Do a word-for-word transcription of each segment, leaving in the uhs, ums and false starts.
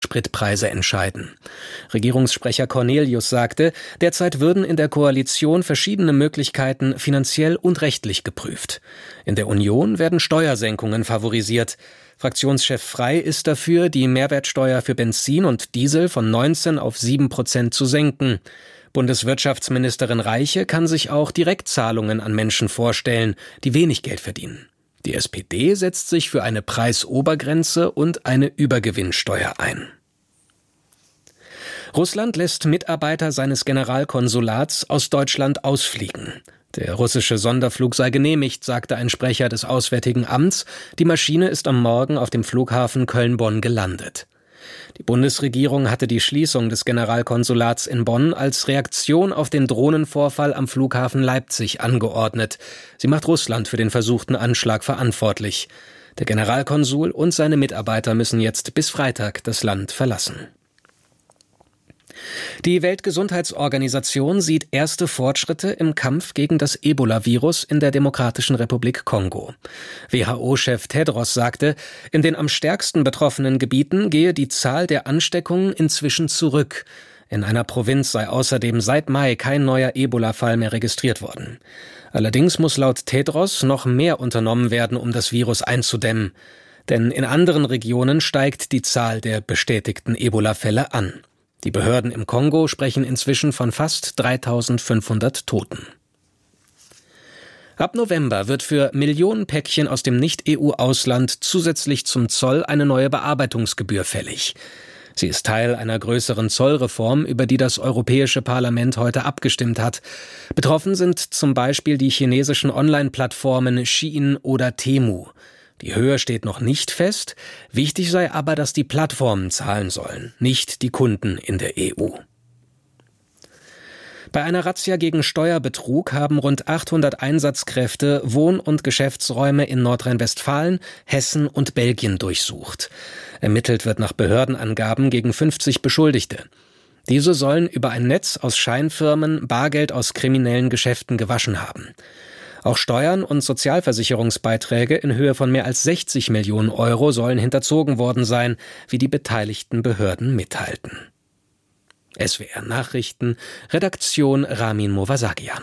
Spritpreise entscheiden. Regierungssprecher Cornelius sagte, derzeit würden in der Koalition verschiedene Möglichkeiten finanziell und rechtlich geprüft. In der Union werden Steuersenkungen favorisiert. Fraktionschef Frey ist dafür, die Mehrwertsteuer für Benzin und Diesel von neunzehn auf sieben Prozent zu senken. Bundeswirtschaftsministerin Reiche kann sich auch Direktzahlungen an Menschen vorstellen, die wenig Geld verdienen. Die S P D setzt sich für eine Preisobergrenze und eine Übergewinnsteuer ein. Russland lässt Mitarbeiter seines Generalkonsulats aus Deutschland ausfliegen. Der russische Sonderflug sei genehmigt, sagte ein Sprecher des Auswärtigen Amts. Die Maschine ist am Morgen auf dem Flughafen Köln-Bonn gelandet. Die Bundesregierung hatte die Schließung des Generalkonsulats in Bonn als Reaktion auf den Drohnenvorfall am Flughafen Leipzig angeordnet. Sie macht Russland für den versuchten Anschlag verantwortlich. Der Generalkonsul und seine Mitarbeiter müssen jetzt bis Freitag das Land verlassen. Die Weltgesundheitsorganisation sieht erste Fortschritte im Kampf gegen das Ebola-Virus in der Demokratischen Republik Kongo. W H O-Chef Tedros sagte, in den am stärksten betroffenen Gebieten gehe die Zahl der Ansteckungen inzwischen zurück. In einer Provinz sei außerdem seit Mai kein neuer Ebola-Fall mehr registriert worden. Allerdings muss laut Tedros noch mehr unternommen werden, um das Virus einzudämmen. Denn in anderen Regionen steigt die Zahl der bestätigten Ebola-Fälle an. Die Behörden im Kongo sprechen inzwischen von fast dreitausendfünfhundert Toten. Ab November wird für Millionen Päckchen aus dem Nicht-E U-Ausland zusätzlich zum Zoll eine neue Bearbeitungsgebühr fällig. Sie ist Teil einer größeren Zollreform, über die das Europäische Parlament heute abgestimmt hat. Betroffen sind zum Beispiel die chinesischen Online-Plattformen Shein oder Temu. Die Höhe steht noch nicht fest. Wichtig sei aber, dass die Plattformen zahlen sollen, nicht die Kunden in der E U. Bei einer Razzia gegen Steuerbetrug haben rund achthundert Einsatzkräfte Wohn- und Geschäftsräume in Nordrhein-Westfalen, Hessen und Belgien durchsucht. Ermittelt wird nach Behördenangaben gegen fünfzig Beschuldigte. Diese sollen über ein Netz aus Scheinfirmen Bargeld aus kriminellen Geschäften gewaschen haben. Auch Steuern und Sozialversicherungsbeiträge in Höhe von mehr als sechzig Millionen Euro sollen hinterzogen worden sein, wie die beteiligten Behörden mitteilten. S W R Nachrichten, Redaktion Ramin Movasagian.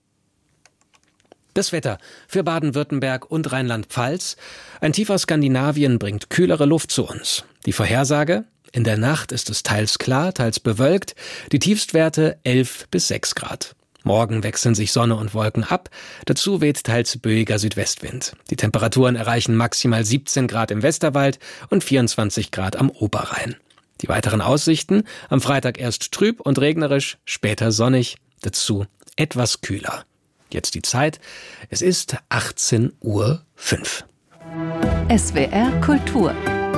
Das Wetter für Baden-Württemberg und Rheinland-Pfalz. Ein Tief aus Skandinavien bringt kühlere Luft zu uns. Die Vorhersage: In der Nacht ist es teils klar, teils bewölkt. Die Tiefstwerte elf bis sechs Grad. Morgen wechseln sich Sonne und Wolken ab. Dazu weht teils böiger Südwestwind. Die Temperaturen erreichen maximal siebzehn Grad im Westerwald und vierundzwanzig Grad am Oberrhein. Die weiteren Aussichten: am Freitag erst trüb und regnerisch, später sonnig, dazu etwas kühler. Jetzt die Zeit: Es ist achtzehn Uhr fünf. S W R Kultur.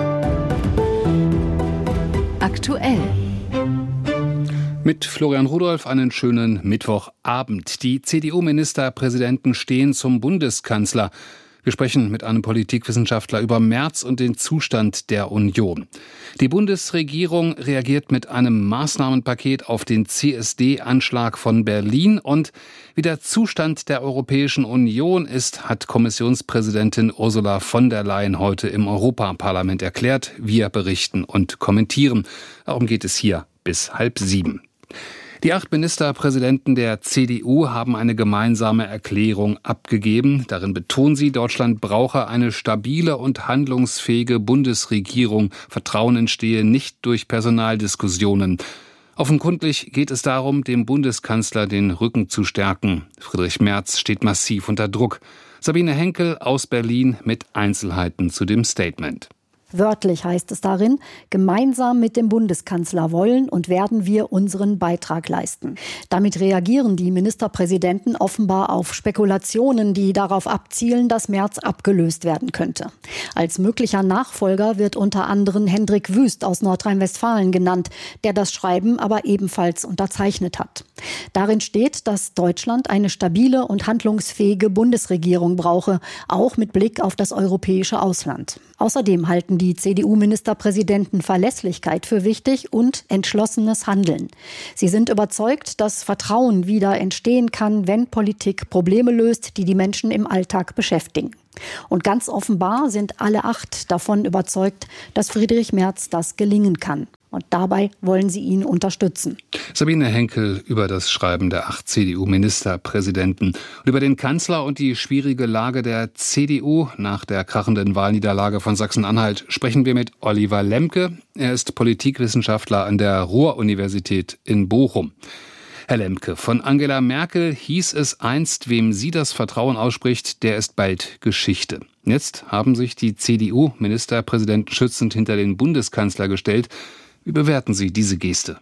Aktuell. Mit Florian Rudolph einen schönen Mittwochabend. Die C D U-Ministerpräsidenten stehen zum Bundeskanzler. Wir sprechen mit einem Politikwissenschaftler über Merz und den Zustand der Union. Die Bundesregierung reagiert mit einem Maßnahmenpaket auf den C S D-Anschlag von Berlin. Und wie der Zustand der Europäischen Union ist, hat Kommissionspräsidentin Ursula von der Leyen heute im Europaparlament erklärt. Wir berichten und kommentieren. Darum geht es hier bis halb sieben. Die acht Ministerpräsidenten der C D U haben eine gemeinsame Erklärung abgegeben. Darin betonen sie, Deutschland brauche eine stabile und handlungsfähige Bundesregierung. Vertrauen entstehe nicht durch Personaldiskussionen. Offenkundig geht es darum, dem Bundeskanzler den Rücken zu stärken. Friedrich Merz steht massiv unter Druck. Sabine Henkel aus Berlin mit Einzelheiten zu dem Statement. Wörtlich heißt es darin, gemeinsam mit dem Bundeskanzler wollen und werden wir unseren Beitrag leisten. Damit reagieren die Ministerpräsidenten offenbar auf Spekulationen, die darauf abzielen, dass Merz abgelöst werden könnte. Als möglicher Nachfolger wird unter anderem Hendrik Wüst aus Nordrhein-Westfalen genannt, der das Schreiben aber ebenfalls unterzeichnet hat. Darin steht, dass Deutschland eine stabile und handlungsfähige Bundesregierung brauche, auch mit Blick auf das europäische Ausland. Außerdem halten die C D U-Ministerpräsidenten Verlässlichkeit für wichtig und entschlossenes Handeln. Sie sind überzeugt, dass Vertrauen wieder entstehen kann, wenn Politik Probleme löst, die die Menschen im Alltag beschäftigen. Und ganz offenbar sind alle acht davon überzeugt, dass Friedrich Merz das gelingen kann. Und dabei wollen sie ihn unterstützen. Sabine Henkel über das Schreiben der acht C D U-Ministerpräsidenten. Und über den Kanzler und die schwierige Lage der C D U nach der krachenden Wahlniederlage von Sachsen-Anhalt sprechen wir mit Oliver Lemke. Er ist Politikwissenschaftler an der Ruhr-Universität in Bochum. Herr Lemke, von Angela Merkel hieß es einst, wem sie das Vertrauen ausspricht, der ist bald Geschichte. Jetzt haben sich die C D U-Ministerpräsidenten schützend hinter den Bundeskanzler gestellt. Wie bewerten Sie diese Geste?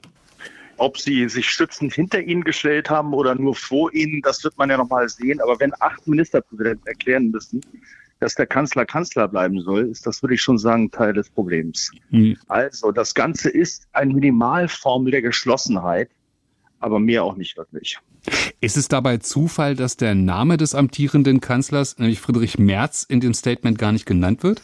Ob sie sich schützend hinter ihnen gestellt haben oder nur vor ihnen, das wird man ja noch mal sehen. Aber wenn acht Ministerpräsidenten erklären müssen, dass der Kanzler Kanzler bleiben soll, ist das, würde ich schon sagen, Teil des Problems. Hm. Also das Ganze ist eine Minimalformel der Geschlossenheit, aber mehr auch nicht wirklich. Ist es dabei Zufall, dass der Name des amtierenden Kanzlers, nämlich Friedrich Merz, in dem Statement gar nicht genannt wird?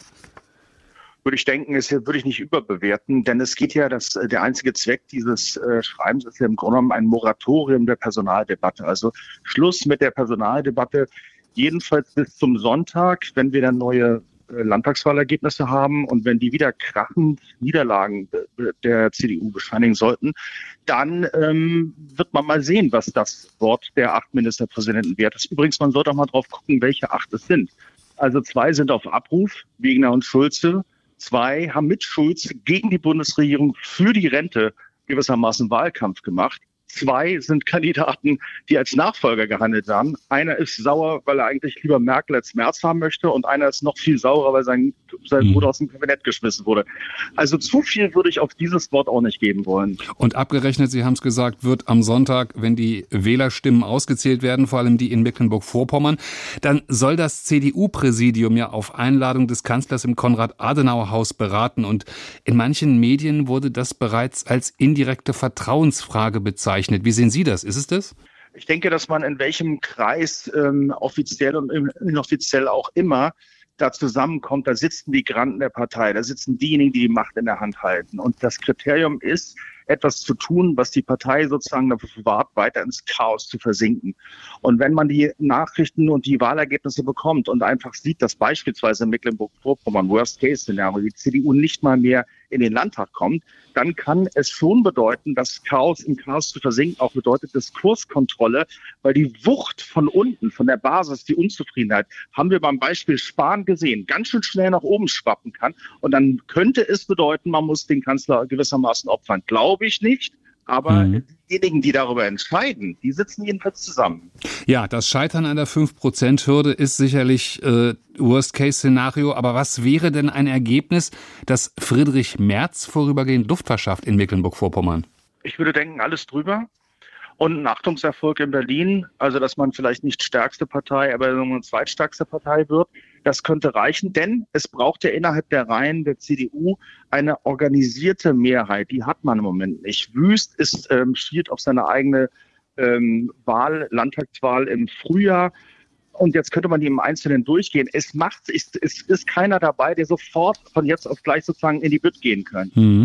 Würde ich denken, ist würde ich nicht überbewerten, denn es geht ja, das, der einzige Zweck dieses äh, Schreibens ist ja im Grunde genommen ein Moratorium der Personaldebatte. Also Schluss mit der Personaldebatte, jedenfalls bis zum Sonntag, wenn wir dann neue äh, Landtagswahlergebnisse haben und wenn die wieder krachend Niederlagen äh, der C D U bescheinigen sollten, dann ähm, wird man mal sehen, was das Wort der acht Ministerpräsidenten wert ist. Übrigens, man sollte auch mal drauf gucken, welche acht es sind. Also zwei sind auf Abruf, Wegner und Schulze. Zwei haben mit Schulz gegen die Bundesregierung für die Rente gewissermaßen Wahlkampf gemacht. Zwei sind Kandidaten, die als Nachfolger gehandelt haben. Einer ist sauer, weil er eigentlich lieber Merkel als Merz haben möchte. Und einer ist noch viel saurer, weil sein, sein Bruder aus dem Kabinett geschmissen wurde. Also zu viel würde ich auf dieses Wort auch nicht geben wollen. Und abgerechnet, Sie haben es gesagt, wird am Sonntag, wenn die Wählerstimmen ausgezählt werden, vor allem die in Mecklenburg-Vorpommern, dann soll das C D U-Präsidium ja auf Einladung des Kanzlers im Konrad-Adenauer-Haus beraten. Und in manchen Medien wurde das bereits als indirekte Vertrauensfrage bezeichnet. Wie sehen Sie das? Ist es das? Ich denke, dass man in welchem Kreis ähm, offiziell und inoffiziell auch immer da zusammenkommt, da sitzen die Granden der Partei, da sitzen diejenigen, die die Macht in der Hand halten. Und das Kriterium ist, etwas zu tun, was die Partei sozusagen dafür bewahrt, weiter ins Chaos zu versinken. Und wenn man die Nachrichten und die Wahlergebnisse bekommt und einfach sieht, dass beispielsweise in Mecklenburg-Vorpommern, Worst-Case-Szenario, die C D U nicht mal mehr in den Landtag kommt, dann kann es schon bedeuten, dass Chaos im Chaos zu versinken auch bedeutet Diskurskontrolle, weil die Wucht von unten, von der Basis, die Unzufriedenheit, haben wir beim Beispiel Spahn gesehen, ganz schön schnell nach oben schwappen kann. Und dann könnte es bedeuten, man muss den Kanzler gewissermaßen opfern. Glaube ich nicht. Aber mhm. diejenigen, die darüber entscheiden, die sitzen jedenfalls zusammen. Ja, das Scheitern an der fünf Prozent Hürde ist sicherlich äh, Worst-Case-Szenario. Aber was wäre denn ein Ergebnis, das Friedrich Merz vorübergehend Luft verschafft in Mecklenburg-Vorpommern? Ich würde denken, alles drüber. Und ein Achtungserfolg in Berlin, also dass man vielleicht nicht stärkste Partei, aber eine zweitstärkste Partei wird, das könnte reichen, denn es braucht ja innerhalb der Reihen der C D U eine organisierte Mehrheit. Die hat man im Moment nicht. Wüst ist ähm, schielt auf seine eigene ähm, Wahl, Landtagswahl im Frühjahr. Und jetzt könnte man die im Einzelnen durchgehen. Es macht, es, es ist keiner dabei, der sofort von jetzt auf gleich sozusagen in die Bütt gehen könnte. Mhm.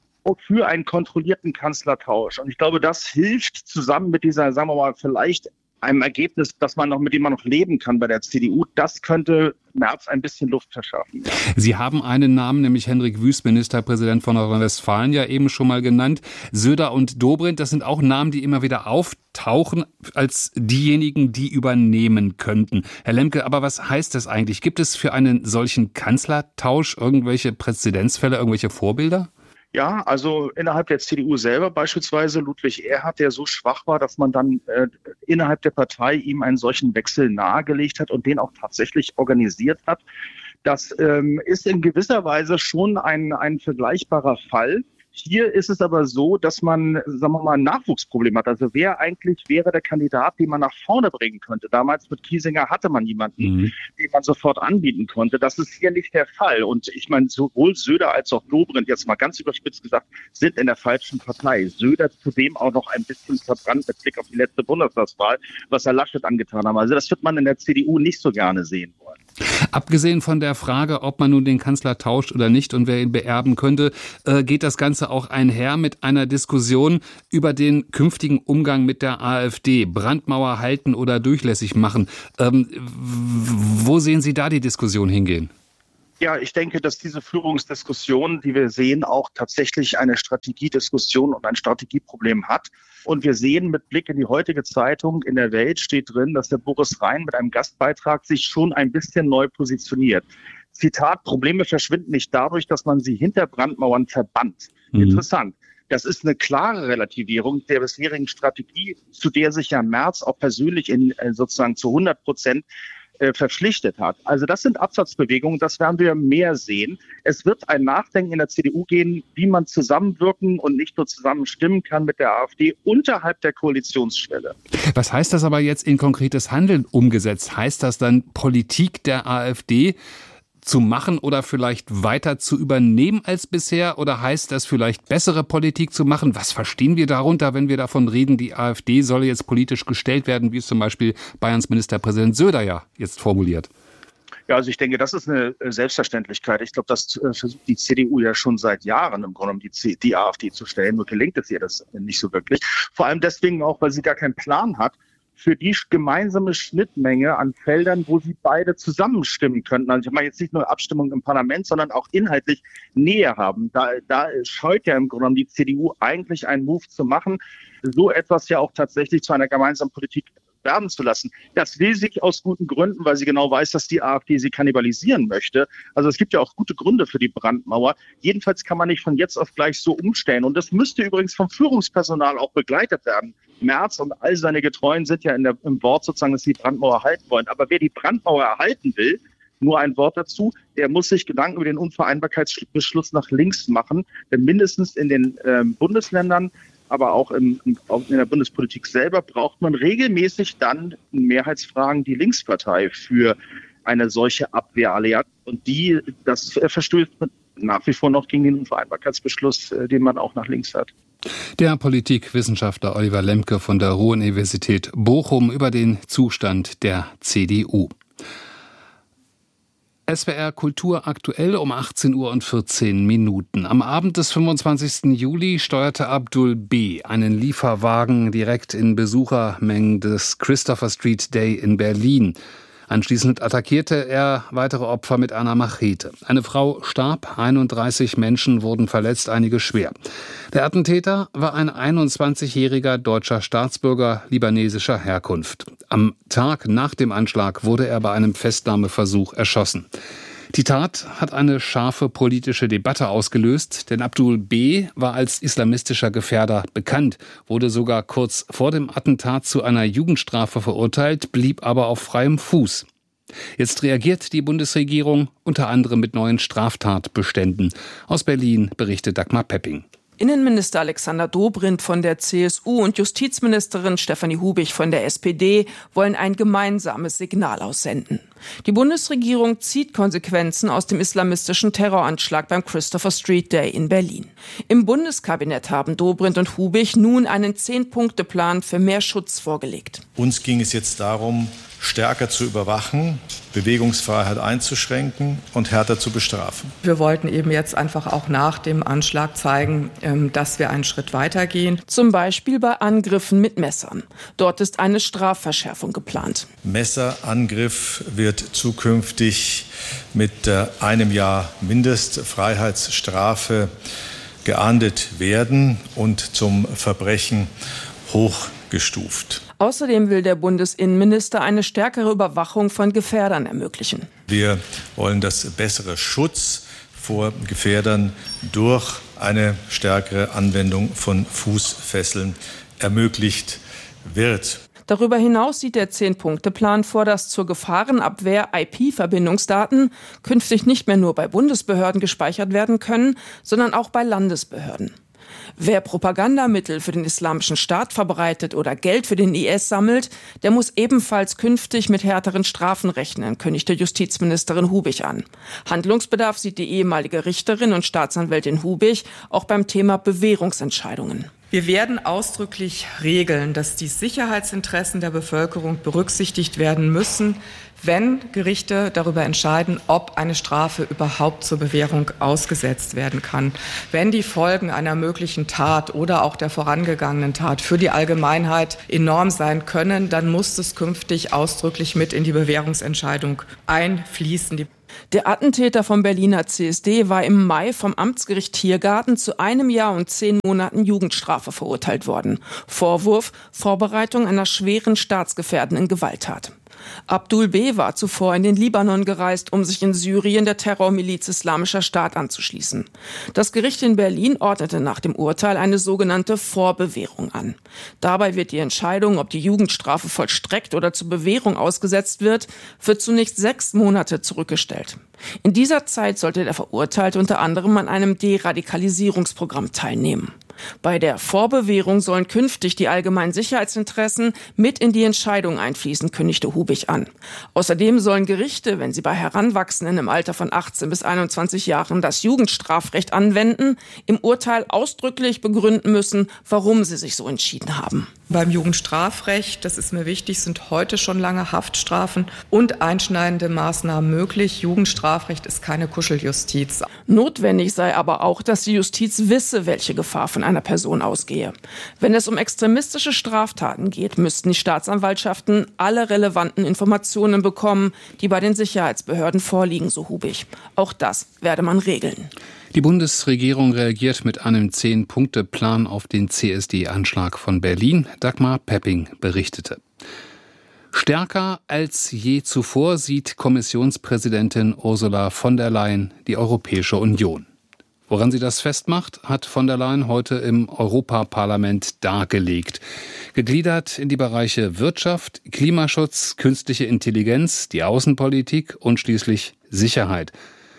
Für einen kontrollierten Kanzlertausch. Und ich glaube, das hilft zusammen mit dieser, sagen wir mal, vielleicht einem Ergebnis, dass man noch, mit dem man noch leben kann bei der C D U. Das könnte Merz ein bisschen Luft verschaffen. Sie haben einen Namen, nämlich Hendrik Wüst, Ministerpräsident von Nordrhein-Westfalen, ja eben schon mal genannt. Söder und Dobrindt, das sind auch Namen, die immer wieder auftauchen als diejenigen, die übernehmen könnten. Herr Lemke, aber was heißt das eigentlich? Gibt es für einen solchen Kanzlertausch irgendwelche Präzedenzfälle, irgendwelche Vorbilder? Ja, also innerhalb der C D U selber beispielsweise Ludwig Erhard, der so schwach war, dass man dann äh, innerhalb der Partei ihm einen solchen Wechsel nahegelegt hat und den auch tatsächlich organisiert hat. Das ähm, ist in gewisser Weise schon ein, ein vergleichbarer Fall. Hier ist es aber so, dass man, sagen wir mal, ein Nachwuchsproblem hat. Also wer eigentlich wäre der Kandidat, den man nach vorne bringen könnte? Damals mit Kiesinger hatte man jemanden, mhm. den man sofort anbieten konnte. Das ist hier nicht der Fall. Und ich meine, sowohl Söder als auch Dobrindt, jetzt mal ganz überspitzt gesagt, sind in der falschen Partei. Söder zudem auch noch ein bisschen verbrannt mit Blick auf die letzte Bundestagswahl, was Herr Laschet angetan hat. Also das wird man in der C D U nicht so gerne sehen wollen. Abgesehen von der Frage, ob man nun den Kanzler tauscht oder nicht und wer ihn beerben könnte, äh, geht das Ganze auch einher mit einer Diskussion über den künftigen Umgang mit der AfD. Brandmauer halten oder durchlässig machen. Ähm, wo sehen Sie da die Diskussion hingehen? Ja, ich denke, dass diese Führungsdiskussion, die wir sehen, auch tatsächlich eine Strategiediskussion und ein Strategieproblem hat. Und wir sehen mit Blick in die heutige Zeitung, in der Welt steht drin, dass der Boris Rhein mit einem Gastbeitrag sich schon ein bisschen neu positioniert. Zitat, Probleme verschwinden nicht dadurch, dass man sie hinter Brandmauern verbannt. Mhm. Interessant. Das ist eine klare Relativierung der bisherigen Strategie, zu der sich ja Merz auch persönlich in sozusagen zu hundert Prozent verpflichtet hat. Also das sind Absatzbewegungen, das werden wir mehr sehen. Es wird ein Nachdenken in der C D U gehen, wie man zusammenwirken und nicht nur zusammen stimmen kann mit der AfD unterhalb der Koalitionsschwelle. Was heißt das aber jetzt in konkretes Handeln umgesetzt? Heißt das dann Politik der AfD zu machen oder vielleicht weiter zu übernehmen als bisher? Oder heißt das vielleicht bessere Politik zu machen? Was verstehen wir darunter, wenn wir davon reden, die AfD solle jetzt politisch gestellt werden, wie es zum Beispiel Bayerns Ministerpräsident Söder ja jetzt formuliert? Ja, also ich denke, das ist eine Selbstverständlichkeit. Ich glaube, das versucht die C D U ja schon seit Jahren im Grunde, um die, C- die AfD zu stellen. Nur gelingt es ihr das nicht so wirklich. Vor allem deswegen auch, weil sie gar keinen Plan hat für die gemeinsame Schnittmenge an Feldern, wo sie beide zusammenstimmen könnten. Also ich meine jetzt nicht nur Abstimmung im Parlament, sondern auch inhaltlich Nähe haben. Da, da scheut ja im Grunde die C D U eigentlich einen Move zu machen, so etwas ja auch tatsächlich zu einer gemeinsamen Politik werden zu lassen. Das will sich aus guten Gründen, weil sie genau weiß, dass die AfD sie kannibalisieren möchte. Also es gibt ja auch gute Gründe für die Brandmauer. Jedenfalls kann man nicht von jetzt auf gleich so umstellen. Und das müsste übrigens vom Führungspersonal auch begleitet werden. Merz und all seine Getreuen sind ja in der, im Wort sozusagen, dass sie die Brandmauer erhalten wollen. Aber wer die Brandmauer erhalten will, nur ein Wort dazu, der muss sich Gedanken über den Unvereinbarkeitsbeschluss nach links machen. Denn mindestens in den äh, Bundesländern, aber auch in, in der Bundespolitik selber braucht man regelmäßig dann in Mehrheitsfragen die Linkspartei für eine solche Abwehrallianz. Und die, das verstößt nach wie vor noch gegen den Unvereinbarkeitsbeschluss, den man auch nach links hat. Der Politikwissenschaftler Oliver Lemke von der Ruhr-Universität Bochum über den Zustand der C D U. S W R Kultur aktuell um achtzehn Uhr und vierzehn Minuten. Am Abend des fünfundzwanzigsten Juli steuerte Abdul B. einen Lieferwagen direkt in Besuchermengen des Christopher Street Day in Berlin. Anschließend attackierte er weitere Opfer mit einer Machete. Eine Frau starb, einunddreißig Menschen wurden verletzt, einige schwer. Der Attentäter war ein einundzwanzigjähriger deutscher Staatsbürger libanesischer Herkunft. Am Tag nach dem Anschlag wurde er bei einem Festnahmeversuch erschossen. Die Tat hat eine scharfe politische Debatte ausgelöst, denn Abdul B. war als islamistischer Gefährder bekannt, wurde sogar kurz vor dem Attentat zu einer Jugendstrafe verurteilt, blieb aber auf freiem Fuß. Jetzt reagiert die Bundesregierung unter anderem mit neuen Straftatbeständen. Aus Berlin berichtet Dagmar Pepping. Innenminister Alexander Dobrindt von der C S U und Justizministerin Stefanie Hubich von der S P D wollen ein gemeinsames Signal aussenden. Die Bundesregierung zieht Konsequenzen aus dem islamistischen Terroranschlag beim Christopher Street Day in Berlin. Im Bundeskabinett haben Dobrindt und Hubich nun einen Zehn-Punkte-Plan für mehr Schutz vorgelegt. Uns ging es jetzt darum, stärker zu überwachen, Bewegungsfreiheit einzuschränken und härter zu bestrafen. Wir wollten eben jetzt einfach auch nach dem Anschlag zeigen, dass wir einen Schritt weitergehen. Zum Beispiel bei Angriffen mit Messern. Dort ist eine Strafverschärfung geplant. Messerangriff wird zukünftig mit einem Jahr Mindestfreiheitsstrafe geahndet werden und zum Verbrechen hochgestuft. Außerdem will der Bundesinnenminister eine stärkere Überwachung von Gefährdern ermöglichen. Wir wollen, dass bessere Schutz vor Gefährdern durch eine stärkere Anwendung von Fußfesseln ermöglicht wird. Darüber hinaus sieht der Zehn-Punkte-Plan vor, dass zur Gefahrenabwehr I P-Verbindungsdaten künftig nicht mehr nur bei Bundesbehörden gespeichert werden können, sondern auch bei Landesbehörden. Wer Propagandamittel für den Islamischen Staat verbreitet oder Geld für den I S sammelt, der muss ebenfalls künftig mit härteren Strafen rechnen, kündigte Justizministerin Hubich an. Handlungsbedarf sieht die ehemalige Richterin und Staatsanwältin Hubich auch beim Thema Bewährungsentscheidungen. Wir werden ausdrücklich regeln, dass die Sicherheitsinteressen der Bevölkerung berücksichtigt werden müssen, wenn Gerichte darüber entscheiden, ob eine Strafe überhaupt zur Bewährung ausgesetzt werden kann. Wenn die Folgen einer möglichen Tat oder auch der vorangegangenen Tat für die Allgemeinheit enorm sein können, dann muss es künftig ausdrücklich mit in die Bewährungsentscheidung einfließen. Der Attentäter vom Berliner C S D war im Mai vom Amtsgericht Tiergarten zu einem Jahr und zehn Monaten Jugendstrafe verurteilt worden. Vorwurf: Vorbereitung einer schweren staatsgefährdenden Gewalttat. Abdul B. war zuvor in den Libanon gereist, um sich in Syrien der Terrormiliz Islamischer Staat anzuschließen. Das Gericht in Berlin ordnete nach dem Urteil eine sogenannte Vorbewährung an. Dabei wird die Entscheidung, ob die Jugendstrafe vollstreckt oder zur Bewährung ausgesetzt wird, für zunächst sechs Monate zurückgestellt. In dieser Zeit sollte der Verurteilte unter anderem an einem Deradikalisierungsprogramm teilnehmen. Bei der Vorbewährung sollen künftig die allgemeinen Sicherheitsinteressen mit in die Entscheidung einfließen, kündigte Hubig an. Außerdem sollen Gerichte, wenn sie bei Heranwachsenden im Alter von achtzehn bis einundzwanzig Jahren das Jugendstrafrecht anwenden, im Urteil ausdrücklich begründen müssen, warum sie sich so entschieden haben. Beim Jugendstrafrecht, das ist mir wichtig, sind heute schon lange Haftstrafen und einschneidende Maßnahmen möglich. Jugendstrafrecht ist keine Kuscheljustiz. Notwendig sei aber auch, dass die Justiz wisse, welche Gefahr von einer Person ausgehe. Wenn es um extremistische Straftaten geht, müssten die Staatsanwaltschaften alle relevanten Informationen bekommen, die bei den Sicherheitsbehörden vorliegen, so Hubig. Auch das werde man regeln. Die Bundesregierung reagiert mit einem Zehn-Punkte-Plan auf den C S D-Anschlag von Berlin. Dagmar Pepping berichtete. Stärker als je zuvor sieht Kommissionspräsidentin Ursula von der Leyen die Europäische Union. Woran sie das festmacht, hat von der Leyen heute im Europaparlament dargelegt. Gegliedert in die Bereiche Wirtschaft, Klimaschutz, künstliche Intelligenz, die Außenpolitik und schließlich Sicherheit.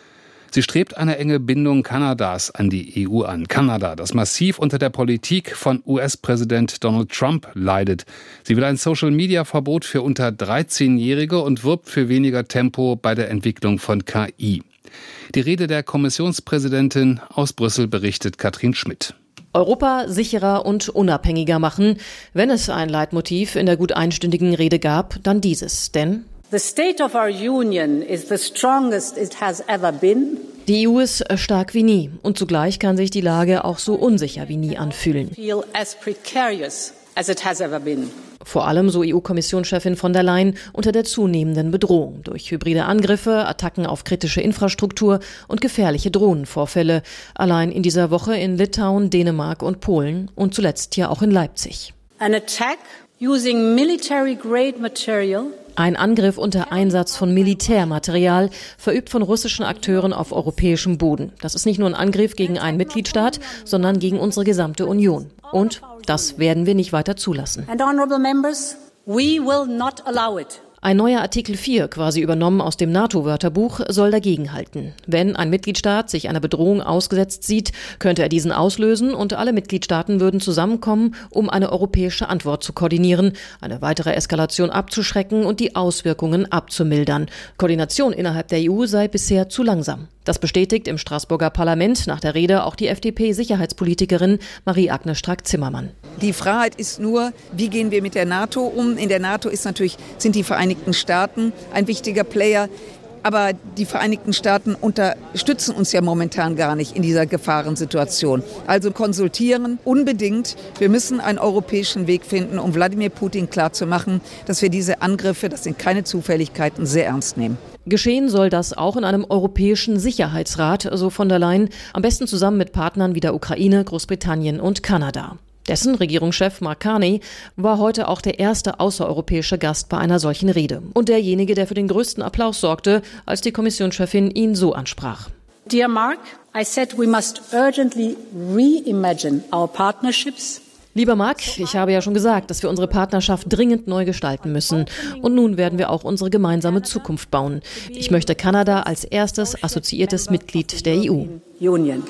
Sie strebt eine enge Bindung Kanadas an die E U an. Kanada, das massiv unter der Politik von U S-Präsident Donald Trump leidet. Sie will ein Social-Media-Verbot für unter dreizehnjährige und wirbt für weniger Tempo bei der Entwicklung von K I. Die Rede der Kommissionspräsidentin aus Brüssel berichtet Katrin Schmidt. Europa sicherer und unabhängiger machen. Wenn es ein Leitmotiv in der gut einstündigen Rede gab, dann dieses. Denn The state of our union is the strongest it has ever been. Die E U ist stark wie nie und zugleich kann sich die Lage auch so unsicher wie nie anfühlen. Feel as precarious as it has ever been. Vor allem, so E U-Kommissionschefin von der Leyen, unter der zunehmenden Bedrohung durch hybride Angriffe, Attacken auf kritische Infrastruktur und gefährliche Drohnenvorfälle. Allein in dieser Woche in Litauen, Dänemark und Polen und zuletzt ja auch in Leipzig. An attack using military-grade material. Ein Angriff unter Einsatz von Militärmaterial, verübt von russischen Akteuren auf europäischem Boden. Das ist nicht nur ein Angriff gegen einen Mitgliedstaat, sondern gegen unsere gesamte Union. Und das werden wir nicht weiter zulassen. And honorable members, we will not allow it. Ein neuer Artikel vier, quasi übernommen aus dem NATO-Wörterbuch, soll dagegenhalten. Wenn ein Mitgliedstaat sich einer Bedrohung ausgesetzt sieht, könnte er diesen auslösen und alle Mitgliedstaaten würden zusammenkommen, um eine europäische Antwort zu koordinieren, eine weitere Eskalation abzuschrecken und die Auswirkungen abzumildern. Koordination innerhalb der E U sei bisher zu langsam. Das bestätigt im Straßburger Parlament nach der Rede auch die F D P-Sicherheitspolitikerin Marie-Agnes Strack-Zimmermann. Die Freiheit ist nur, wie gehen wir mit der NATO um? In der NATO ist natürlich, sind die Vereinigten Staaten ein wichtiger Player. Aber die Vereinigten Staaten unterstützen uns ja momentan gar nicht in dieser Gefahrensituation. Also konsultieren unbedingt. Wir müssen einen europäischen Weg finden, um Wladimir Putin klarzumachen, dass wir diese Angriffe, das sind keine Zufälligkeiten, sehr ernst nehmen. Geschehen soll das auch in einem europäischen Sicherheitsrat, so von der Leyen, am besten zusammen mit Partnern wie der Ukraine, Großbritannien und Kanada. Dessen Regierungschef Mark Carney war heute auch der erste außereuropäische Gast bei einer solchen Rede. Und derjenige, der für den größten Applaus sorgte, als die Kommissionschefin ihn so ansprach. Dear Mark, I said we must urgently reimagine our partnerships. Lieber Mark, ich habe ja schon gesagt, dass wir unsere Partnerschaft dringend neu gestalten müssen. Und nun werden wir auch unsere gemeinsame Zukunft bauen. Ich möchte Kanada als erstes assoziiertes Mitglied der E U. Union.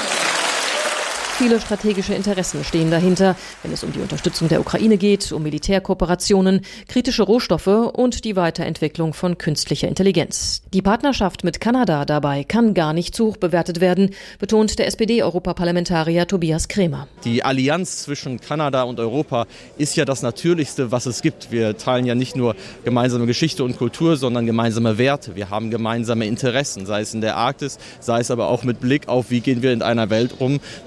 Viele strategische Interessen stehen dahinter, wenn es um die Unterstützung der Ukraine geht, um Militärkooperationen, kritische Rohstoffe und die Weiterentwicklung von künstlicher Intelligenz. Die Partnerschaft mit Kanada dabei kann gar nicht zu hoch bewertet werden, betont der S P D-Europaparlamentarier Tobias Kremer. Die Allianz zwischen Kanada und Europa ist ja das Natürlichste, was es gibt. Wir teilen ja nicht nur gemeinsame Geschichte und Kultur, sondern gemeinsame Werte. Wir haben gemeinsame Interessen, sei es in der Arktis, sei es aber auch mit Blick auf, wie gehen wir in einer Welt um, mit einer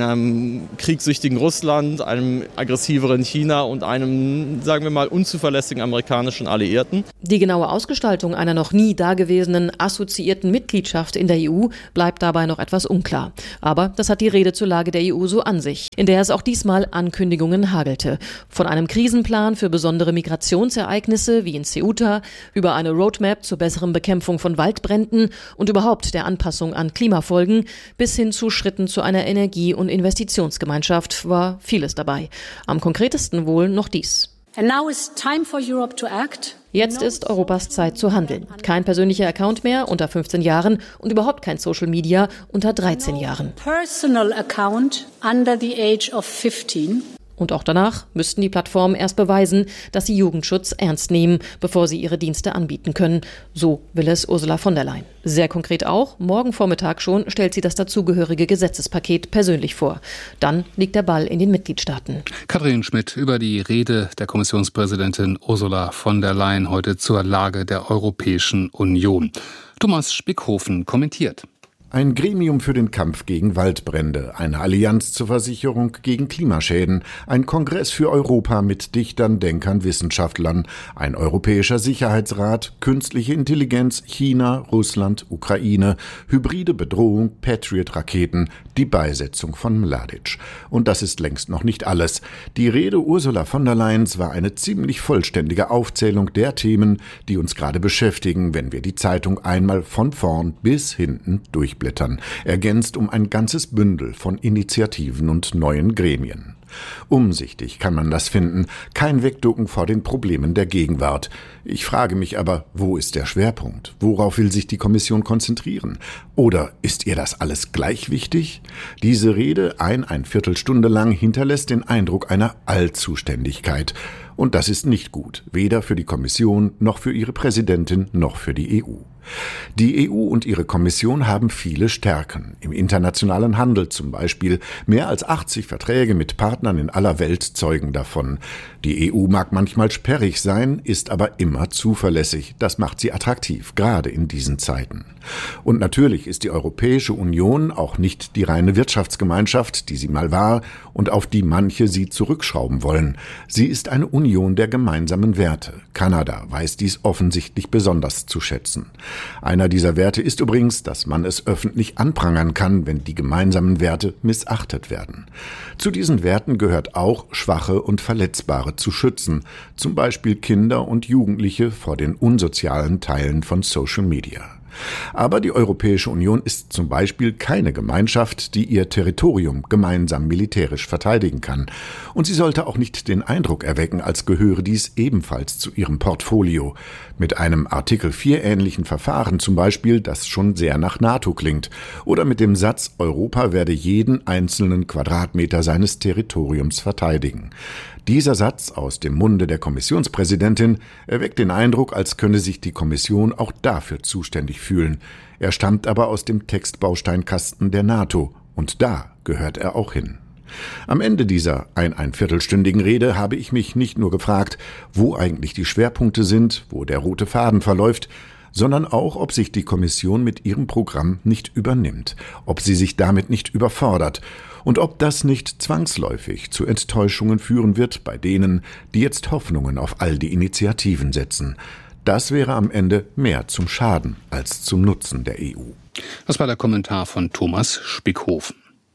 einem kriegssüchtigen Russland, einem aggressiveren China und einem, sagen wir mal, unzuverlässigen amerikanischen Alliierten. Die genaue Ausgestaltung einer noch nie dagewesenen assoziierten Mitgliedschaft in der E U bleibt dabei noch etwas unklar. Aber das hat die Rede zur Lage der E U so an sich, in der es auch diesmal Ankündigungen hagelte. Von einem Krisenplan für besondere Migrationsereignisse wie in Ceuta, über eine Roadmap zur besseren Bekämpfung von Waldbränden und überhaupt der Anpassung an Klimafolgen bis hin zu Schritten zu einer Energie- und Investitionsgemeinschaft war vieles dabei. Am konkretesten wohl noch dies. And now it's time for Europe to act. Jetzt ist Europas Zeit zu handeln. Kein persönlicher Account mehr unter fünfzehn Jahren und überhaupt kein Social Media unter dreizehn Jahren. Personal account under the age of fifteen. Und auch danach müssten die Plattformen erst beweisen, dass sie Jugendschutz ernst nehmen, bevor sie ihre Dienste anbieten können. So will es Ursula von der Leyen. Sehr konkret auch, morgen Vormittag schon stellt sie das dazugehörige Gesetzespaket persönlich vor. Dann liegt der Ball in den Mitgliedstaaten. Katrin Schmidt über die Rede der Kommissionspräsidentin Ursula von der Leyen heute zur Lage der Europäischen Union. Thomas Spickhofen kommentiert. Ein Gremium für den Kampf gegen Waldbrände, eine Allianz zur Versicherung gegen Klimaschäden, ein Kongress für Europa mit Dichtern, Denkern, Wissenschaftlern, ein europäischer Sicherheitsrat, künstliche Intelligenz, China, Russland, Ukraine, hybride Bedrohung, Patriot-Raketen, die Beisetzung von Mladic. Und das ist längst noch nicht alles. Die Rede Ursula von der Leyens war eine ziemlich vollständige Aufzählung der Themen, die uns gerade beschäftigen, wenn wir die Zeitung einmal von vorn bis hinten durchblättern. Ergänzt um ein ganzes Bündel von Initiativen und neuen Gremien. Umsichtig kann man das finden, kein Wegducken vor den Problemen der Gegenwart. Ich frage mich aber, wo ist der Schwerpunkt? Worauf will sich die Kommission konzentrieren? Oder ist ihr das alles gleich wichtig? Diese Rede, ein, ein Viertelstunde lang, hinterlässt den Eindruck einer Allzuständigkeit. Und das ist nicht gut, weder für die Kommission, noch für ihre Präsidentin, noch für die E U. Die E U und ihre Kommission haben viele Stärken. Im internationalen Handel zum Beispiel. Mehr als achtzig Verträge mit Partnern in aller Welt zeugen davon. Die E U mag manchmal sperrig sein, ist aber immer zuverlässig. Das macht sie attraktiv, gerade in diesen Zeiten. Und natürlich ist die Europäische Union auch nicht die reine Wirtschaftsgemeinschaft, die sie mal war und auf die manche sie zurückschrauben wollen. Sie ist eine Union der gemeinsamen Werte. Kanada weiß dies offensichtlich besonders zu schätzen. Einer dieser Werte ist übrigens, dass man es öffentlich anprangern kann, wenn die gemeinsamen Werte missachtet werden. Zu diesen Werten gehört auch, Schwache und Verletzbare zu schützen, zum Beispiel Kinder und Jugendliche vor den unsozialen Teilen von Social Media. Aber die Europäische Union ist zum Beispiel keine Gemeinschaft, die ihr Territorium gemeinsam militärisch verteidigen kann. Und sie sollte auch nicht den Eindruck erwecken, als gehöre dies ebenfalls zu ihrem Portfolio. Mit einem Artikel vier ähnlichen Verfahren zum Beispiel, das schon sehr nach NATO klingt. Oder mit dem Satz, Europa werde jeden einzelnen Quadratmeter seines Territoriums verteidigen. Dieser Satz aus dem Munde der Kommissionspräsidentin erweckt den Eindruck, als könne sich die Kommission auch dafür zuständig fühlen. Er stammt aber aus dem Textbausteinkasten der NATO und da gehört er auch hin. Am Ende dieser ein ein viertelstündigen Rede habe ich mich nicht nur gefragt, wo eigentlich die Schwerpunkte sind, wo der rote Faden verläuft, sondern auch, ob sich die Kommission mit ihrem Programm nicht übernimmt, ob sie sich damit nicht überfordert und ob das nicht zwangsläufig zu Enttäuschungen führen wird bei denen, die jetzt Hoffnungen auf all die Initiativen setzen. Das wäre am Ende mehr zum Schaden als zum Nutzen der E U. Das war der Kommentar von Thomas Spickhofen.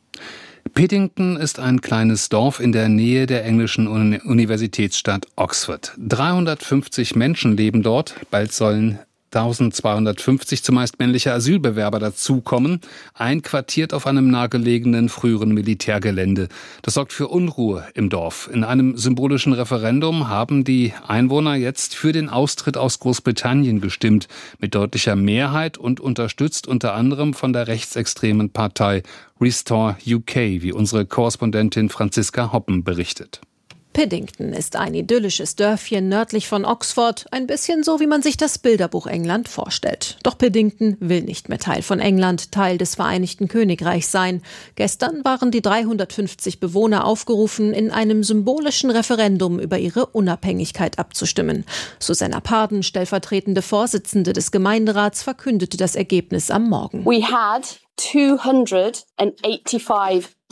Peddington ist ein kleines Dorf in der Nähe der englischen Universitätsstadt Oxford. dreihundertfünfzig Menschen leben dort, bald sollen eintausendzweihundertfünfzig zumeist männliche Asylbewerber dazukommen, einquartiert auf einem nahegelegenen früheren Militärgelände. Das sorgt für Unruhe im Dorf. In einem symbolischen Referendum haben die Einwohner jetzt für den Austritt aus Großbritannien gestimmt, mit deutlicher Mehrheit und unterstützt unter anderem von der rechtsextremen Partei Restore U K, wie unsere Korrespondentin Franziska Hoppen berichtet. Piddington ist ein idyllisches Dörfchen nördlich von Oxford, ein bisschen so, wie man sich das Bilderbuch England vorstellt. Doch Piddington will nicht mehr Teil von England, Teil des Vereinigten Königreichs sein. Gestern waren die dreihundertfünfzig Bewohner aufgerufen, in einem symbolischen Referendum über ihre Unabhängigkeit abzustimmen. Susanna Parden, stellvertretende Vorsitzende des Gemeinderats, verkündete das Ergebnis am Morgen. We had two hundred eighty-five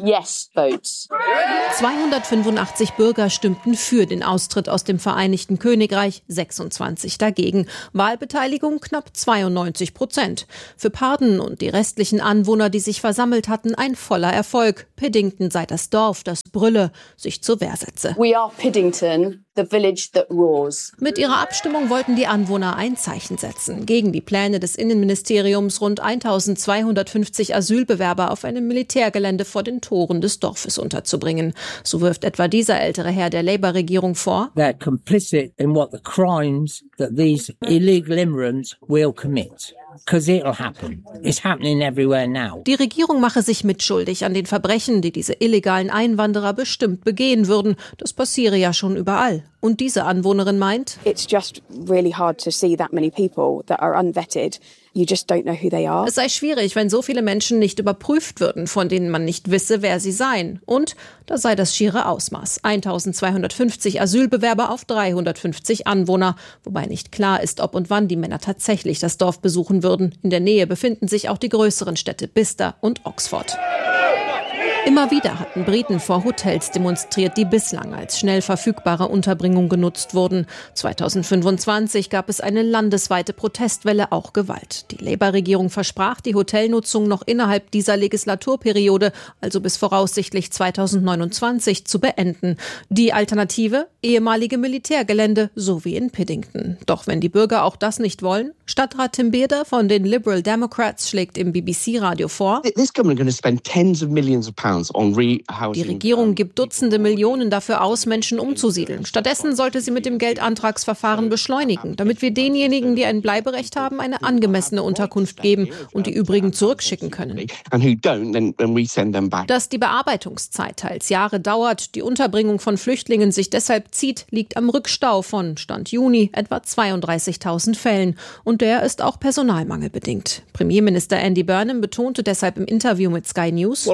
yes votes. zweihundertfünfundachtzig Bürger stimmten für den Austritt aus dem Vereinigten Königreich, sechsundzwanzig dagegen. Wahlbeteiligung knapp zweiundneunzig Prozent. Für Parden und die restlichen Anwohner, die sich versammelt hatten, ein voller Erfolg. Piddington sei das Dorf, das brülle, sich zur Wehr setze. We are Piddington, the village that roars. Mit ihrer Abstimmung wollten die Anwohner ein Zeichen setzen gegen die Pläne des Innenministeriums, rund eintausendzweihundertfünfzig Asylbewerber auf einem Militärgelände vor den Toren des Dorfes unterzubringen. So wirft etwa dieser ältere Herr der Labour-Regierung vor, they're complicit in what the crimes that these illegal immigrants will commit. Because it'll happen. It's happening everywhere now. Die Regierung mache sich mitschuldig an den Verbrechen, die diese illegalen Einwanderer bestimmt begehen würden. Das passiere ja schon überall. Und diese Anwohnerin meint, it's just really hard to see that many people that are unvetted. You just don't know who they are. Es sei schwierig, wenn so viele Menschen nicht überprüft würden, von denen man nicht wisse, wer sie seien. Und da sei das schiere Ausmaß. eintausendzweihundertfünfzig Asylbewerber auf dreihundertfünfzig Anwohner. Wobei nicht klar ist, ob und wann die Männer tatsächlich das Dorf besuchen würden. In der Nähe befinden sich auch die größeren Städte Bicester und Oxford. Immer wieder hatten Briten vor Hotels demonstriert, die bislang als schnell verfügbare Unterbringung genutzt wurden. zweitausendfünfundzwanzig gab es eine landesweite Protestwelle, auch Gewalt. Die Labour-Regierung versprach, die Hotelnutzung noch innerhalb dieser Legislaturperiode, also bis voraussichtlich zweitausendneunundzwanzig, zu beenden. Die Alternative? Ehemalige Militärgelände, so wie in Piddington. Doch wenn die Bürger auch das nicht wollen? Stadtrat Tim Bearder von den Liberal Democrats schlägt im B B C-Radio vor, die Regierung gibt Dutzende Millionen dafür aus, Menschen umzusiedeln. Stattdessen sollte sie mit dem Geldantragsverfahren beschleunigen, damit wir denjenigen, die ein Bleiberecht haben, eine angemessene Unterkunft geben und die übrigen zurückschicken können. Dass die Bearbeitungszeit teils Jahre dauert, die Unterbringung von Flüchtlingen sich deshalb zieht, liegt am Rückstau von Stand Juni etwa zweiunddreißigtausend Fällen. Und der ist auch personalmangelbedingt. Premierminister Andy Burnham betonte deshalb im Interview mit Sky News,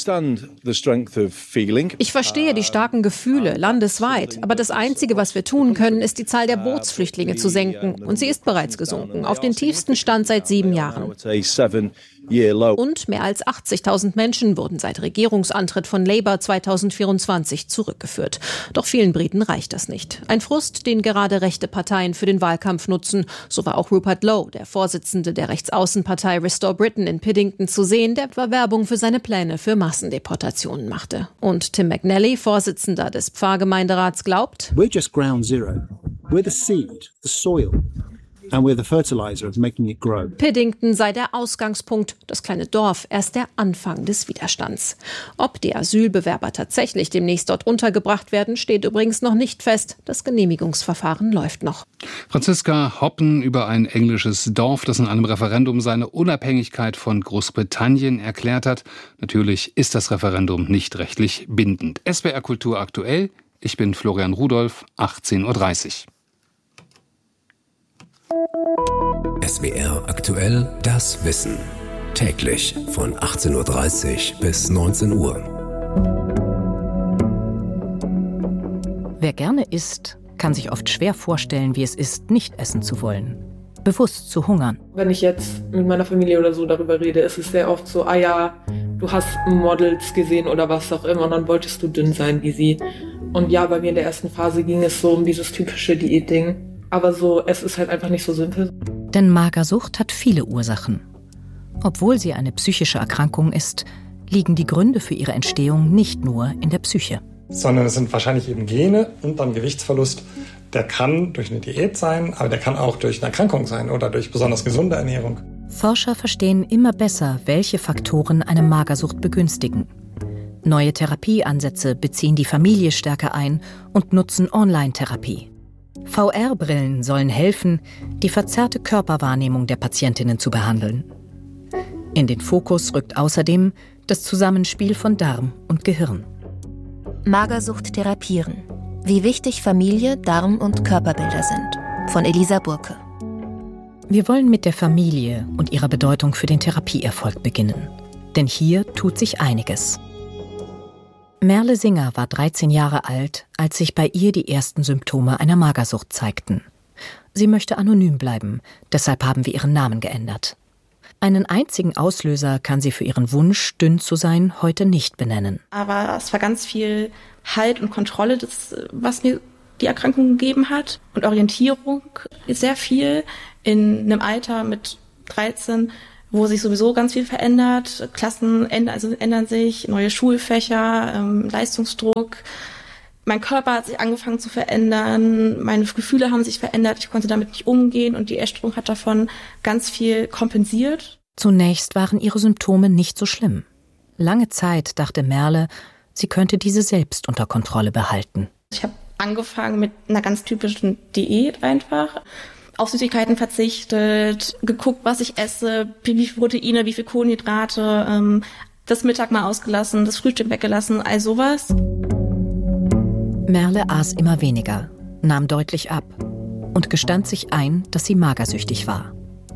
ich verstehe die starken Gefühle landesweit, aber das Einzige, was wir tun können, ist die Zahl der Bootsflüchtlinge zu senken. Und sie ist bereits gesunken, auf den tiefsten Stand seit sieben Jahren. Und mehr als achtzigtausend Menschen wurden seit Regierungsantritt von Labour zweitausendvierundzwanzig zurückgeführt. Doch vielen Briten reicht das nicht. Ein Frust, den gerade rechte Parteien für den Wahlkampf nutzen. So war auch Rupert Lowe, der Vorsitzende der Rechtsaußenpartei Restore Britain in Piddington, zu sehen, der etwa Werbung für seine Pläne für Massendeportationen machte. Und Tim McNally, Vorsitzender des Pfarrgemeinderats, glaubt, We're just ground zero. We're the seed, the soil. And we're the fertilizer of making it grow. Piddington sei der Ausgangspunkt, das kleine Dorf erst der Anfang des Widerstands. Ob die Asylbewerber tatsächlich demnächst dort untergebracht werden, steht übrigens noch nicht fest. Das Genehmigungsverfahren läuft noch. Franziska Hoppen über ein englisches Dorf, das in einem Referendum seine Unabhängigkeit von Großbritannien erklärt hat. Natürlich ist das Referendum nicht rechtlich bindend. S W R Kultur aktuell. Ich bin Florian Rudolph, achtzehn Uhr dreißig. S W R aktuell, das Wissen. Täglich von achtzehn Uhr dreißig bis neunzehn Uhr. Wer gerne isst, kann sich oft schwer vorstellen, wie es ist, nicht essen zu wollen. Bewusst zu hungern. Wenn ich jetzt mit meiner Familie oder so darüber rede, ist es sehr oft so, ah ja, du hast Models gesehen oder was auch immer und dann wolltest du dünn sein wie sie. Und ja, bei mir in der ersten Phase ging es so um dieses typische Diätding. Aber so, es ist halt einfach nicht so simpel. Denn Magersucht hat viele Ursachen. Obwohl sie eine psychische Erkrankung ist, liegen die Gründe für ihre Entstehung nicht nur in der Psyche. Sondern es sind wahrscheinlich eben Gene und dann Gewichtsverlust. Der kann durch eine Diät sein, aber der kann auch durch eine Erkrankung sein oder durch besonders gesunde Ernährung. Forscher verstehen immer besser, welche Faktoren eine Magersucht begünstigen. Neue Therapieansätze beziehen die Familie stärker ein und nutzen Online-Therapie. V R-Brillen sollen helfen, die verzerrte Körperwahrnehmung der Patientinnen zu behandeln. In den Fokus rückt außerdem das Zusammenspiel von Darm und Gehirn. Magersucht therapieren. Wie wichtig Familie, Darm und Körperbilder sind. Von Elisa Burke. Wir wollen mit der Familie und ihrer Bedeutung für den Therapieerfolg beginnen. Denn hier tut sich einiges. Merle Singer war dreizehn Jahre alt, als sich bei ihr die ersten Symptome einer Magersucht zeigten. Sie möchte anonym bleiben, deshalb haben wir ihren Namen geändert. Einen einzigen Auslöser kann sie für ihren Wunsch, dünn zu sein, heute nicht benennen. Aber es war ganz viel Halt und Kontrolle, das, was mir die Erkrankung gegeben hat. Und Orientierung ist sehr viel in einem Alter mit dreizehn, wo sich sowieso ganz viel verändert. Klassen ändern, also ändern sich, neue Schulfächer, ähm, Leistungsdruck. Mein Körper hat sich angefangen zu verändern, meine Gefühle haben sich verändert, ich konnte damit nicht umgehen und die Essstörung hat davon ganz viel kompensiert. Zunächst waren ihre Symptome nicht so schlimm. Lange Zeit dachte Merle, sie könnte diese selbst unter Kontrolle behalten. Ich habe angefangen mit einer ganz typischen Diät einfach, auf Süßigkeiten verzichtet, geguckt, was ich esse, wie viel Proteine, wie viel Kohlenhydrate, ähm, das Mittag mal ausgelassen, das Frühstück weggelassen, all sowas. Merle aß immer weniger, nahm deutlich ab und gestand sich ein, dass sie magersüchtig war.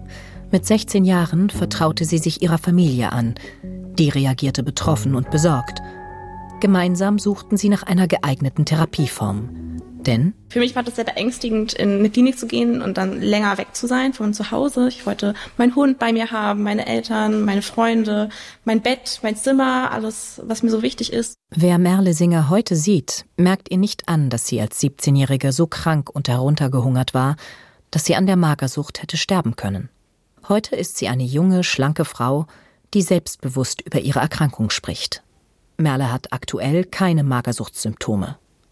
Mit sechzehn Jahren vertraute sie sich ihrer Familie an. Die reagierte betroffen und besorgt. Gemeinsam suchten sie nach einer geeigneten Therapieform. Denn für mich war das sehr beängstigend, in eine Klinik zu gehen und dann länger weg zu sein von zu Hause. Ich wollte meinen Hund bei mir haben, meine Eltern, meine Freunde, mein Bett, mein Zimmer, alles, was mir so wichtig ist. Wer Merle Singer heute sieht, merkt ihr nicht an, dass sie als siebzehnjährige so krank und heruntergehungert war, dass sie an der Magersucht hätte sterben können. Heute ist sie eine junge, schlanke Frau, die selbstbewusst über ihre Erkrankung spricht. Merle hat aktuell keine Magersuchtssymptome.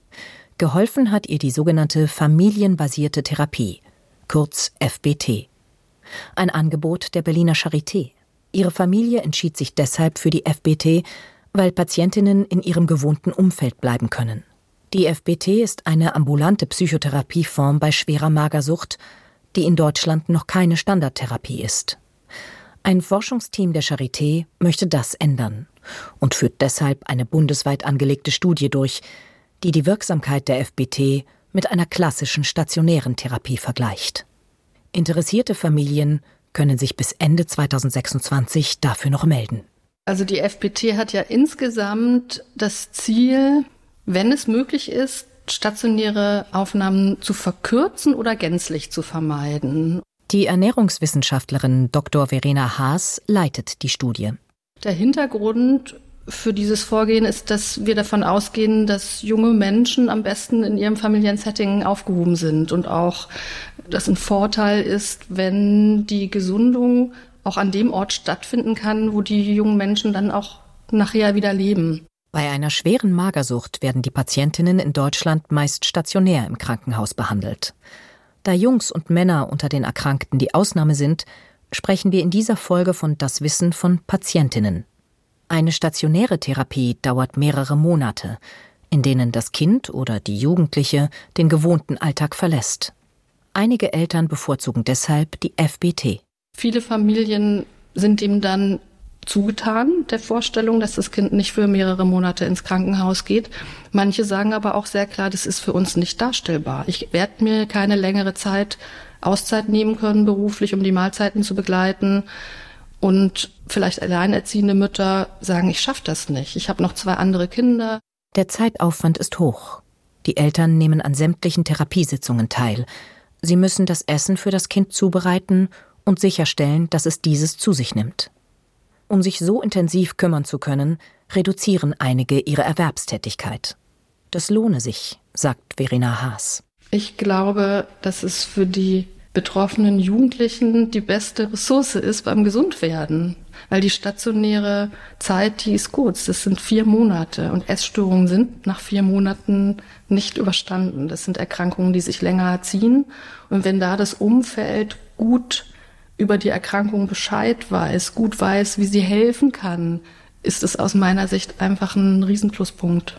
Geholfen hat ihr die sogenannte familienbasierte Therapie, kurz F B T. Ein Angebot der Berliner Charité. Ihre Familie entschied sich deshalb für die F B T, weil Patientinnen in ihrem gewohnten Umfeld bleiben können. Die F B T ist eine ambulante Psychotherapieform bei schwerer Magersucht, die in Deutschland noch keine Standardtherapie ist. Ein Forschungsteam der Charité möchte das ändern und führt deshalb eine bundesweit angelegte Studie durch, die die Wirksamkeit der F B T mit einer klassischen stationären Therapie vergleicht. Interessierte Familien können sich bis Ende zweitausendsechsundzwanzig dafür noch melden. Also die F B T hat ja insgesamt das Ziel, wenn es möglich ist, stationäre Aufnahmen zu verkürzen oder gänzlich zu vermeiden. Die Ernährungswissenschaftlerin Doktor Verena Haas leitet die Studie. Der Hintergrund für dieses Vorgehen ist, dass wir davon ausgehen, dass junge Menschen am besten in ihrem familiären Setting aufgehoben sind und auch, dass ein Vorteil ist, wenn die Gesundung auch an dem Ort stattfinden kann, wo die jungen Menschen dann auch nachher wieder leben. Bei einer schweren Magersucht werden die Patientinnen in Deutschland meist stationär im Krankenhaus behandelt. Da Jungs und Männer unter den Erkrankten die Ausnahme sind, sprechen wir in dieser Folge von Das Wissen von Patientinnen. Eine stationäre Therapie dauert mehrere Monate, in denen das Kind oder die Jugendliche den gewohnten Alltag verlässt. Einige Eltern bevorzugen deshalb die F B T. Viele Familien sind ihm dann zugetan, der Vorstellung, dass das Kind nicht für mehrere Monate ins Krankenhaus geht. Manche sagen aber auch sehr klar, das ist für uns nicht darstellbar. Ich werde mir keine längere Zeit Auszeit nehmen können, beruflich, um die Mahlzeiten zu begleiten. Und vielleicht alleinerziehende Mütter sagen, ich schaffe das nicht. Ich habe noch zwei andere Kinder. Der Zeitaufwand ist hoch. Die Eltern nehmen an sämtlichen Therapiesitzungen teil. Sie müssen das Essen für das Kind zubereiten und sicherstellen, dass es dieses zu sich nimmt. Um sich so intensiv kümmern zu können, reduzieren einige ihre Erwerbstätigkeit. Das lohne sich, sagt Verena Haas. Ich glaube, dass es für die betroffenen Jugendlichen die beste Ressource ist beim Gesundwerden. Weil die stationäre Zeit, die ist kurz, das sind vier Monate. Und Essstörungen sind nach vier Monaten nicht überstanden. Das sind Erkrankungen, die sich länger ziehen. Und wenn da das Umfeld gut über die Erkrankung Bescheid weiß, gut weiß, wie sie helfen kann, ist es aus meiner Sicht einfach ein Riesenpluspunkt.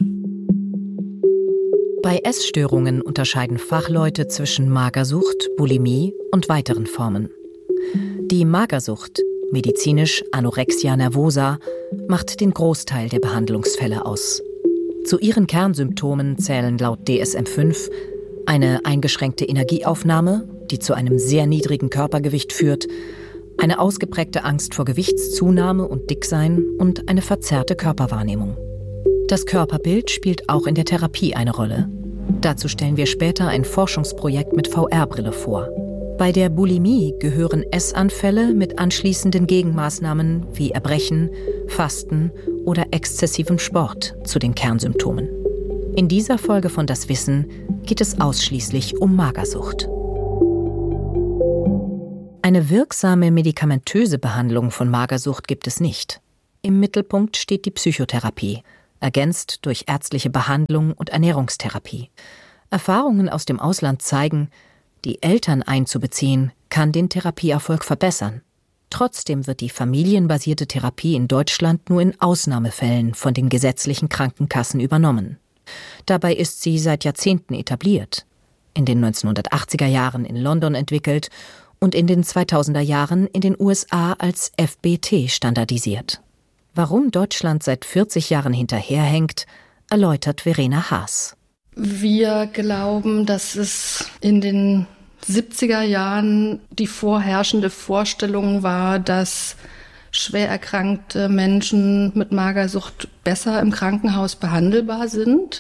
Bei Essstörungen unterscheiden Fachleute zwischen Magersucht, Bulimie und weiteren Formen. Die Magersucht, medizinisch Anorexia nervosa, macht den Großteil der Behandlungsfälle aus. Zu ihren Kernsymptomen zählen laut D S M fünf eine eingeschränkte Energieaufnahme, die zu einem sehr niedrigen Körpergewicht führt, eine ausgeprägte Angst vor Gewichtszunahme und Dicksein und eine verzerrte Körperwahrnehmung. Das Körperbild spielt auch in der Therapie eine Rolle. Dazu stellen wir später ein Forschungsprojekt mit V R-Brille vor. Bei der Bulimie gehören Essanfälle mit anschließenden Gegenmaßnahmen wie Erbrechen, Fasten oder exzessivem Sport zu den Kernsymptomen. In dieser Folge von Das Wissen geht es ausschließlich um Magersucht. Eine wirksame medikamentöse Behandlung von Magersucht gibt es nicht. Im Mittelpunkt steht die Psychotherapie, ergänzt durch ärztliche Behandlung und Ernährungstherapie. Erfahrungen aus dem Ausland zeigen, die Eltern einzubeziehen, kann den Therapieerfolg verbessern. Trotzdem wird die familienbasierte Therapie in Deutschland nur in Ausnahmefällen von den gesetzlichen Krankenkassen übernommen. Dabei ist sie seit Jahrzehnten etabliert, in den neunzehnhundertachtziger Jahren in London entwickelt und in den zweitausender Jahren in den U S A als F B T standardisiert. Warum Deutschland seit vierzig Jahren hinterherhängt, erläutert Verena Haas. Wir glauben, dass es in den siebziger Jahren die vorherrschende Vorstellung war, dass schwer erkrankte Menschen mit Magersucht besser im Krankenhaus behandelbar sind.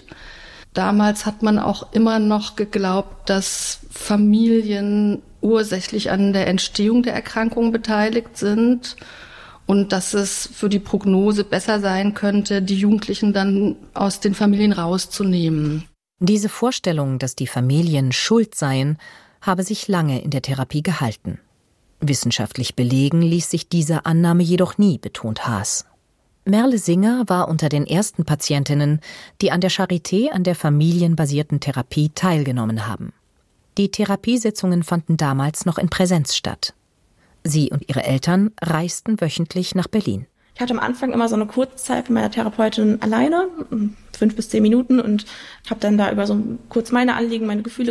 Damals hat man auch immer noch geglaubt, dass Familien ursächlich an der Entstehung der Erkrankung beteiligt sind und dass es für die Prognose besser sein könnte, die Jugendlichen dann aus den Familien rauszunehmen. Diese Vorstellung, dass die Familien schuld seien, habe sich lange in der Therapie gehalten. Wissenschaftlich belegen ließ sich diese Annahme jedoch nie, betont Haas. Merle Singer war unter den ersten Patientinnen, die an der Charité an der familienbasierten Therapie teilgenommen haben. Die Therapiesitzungen fanden damals noch in Präsenz statt. Sie und ihre Eltern reisten wöchentlich nach Berlin. Ich hatte am Anfang immer so eine Kurzzeit mit meiner Therapeutin alleine, fünf bis zehn Minuten, und habe dann da über so kurz meine Anliegen, meine Gefühle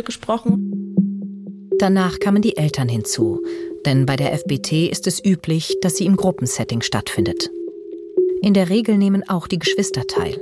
gesprochen. Danach kamen die Eltern hinzu, denn bei der F B T ist es üblich, dass sie im Gruppensetting stattfindet. In der Regel nehmen auch die Geschwister teil.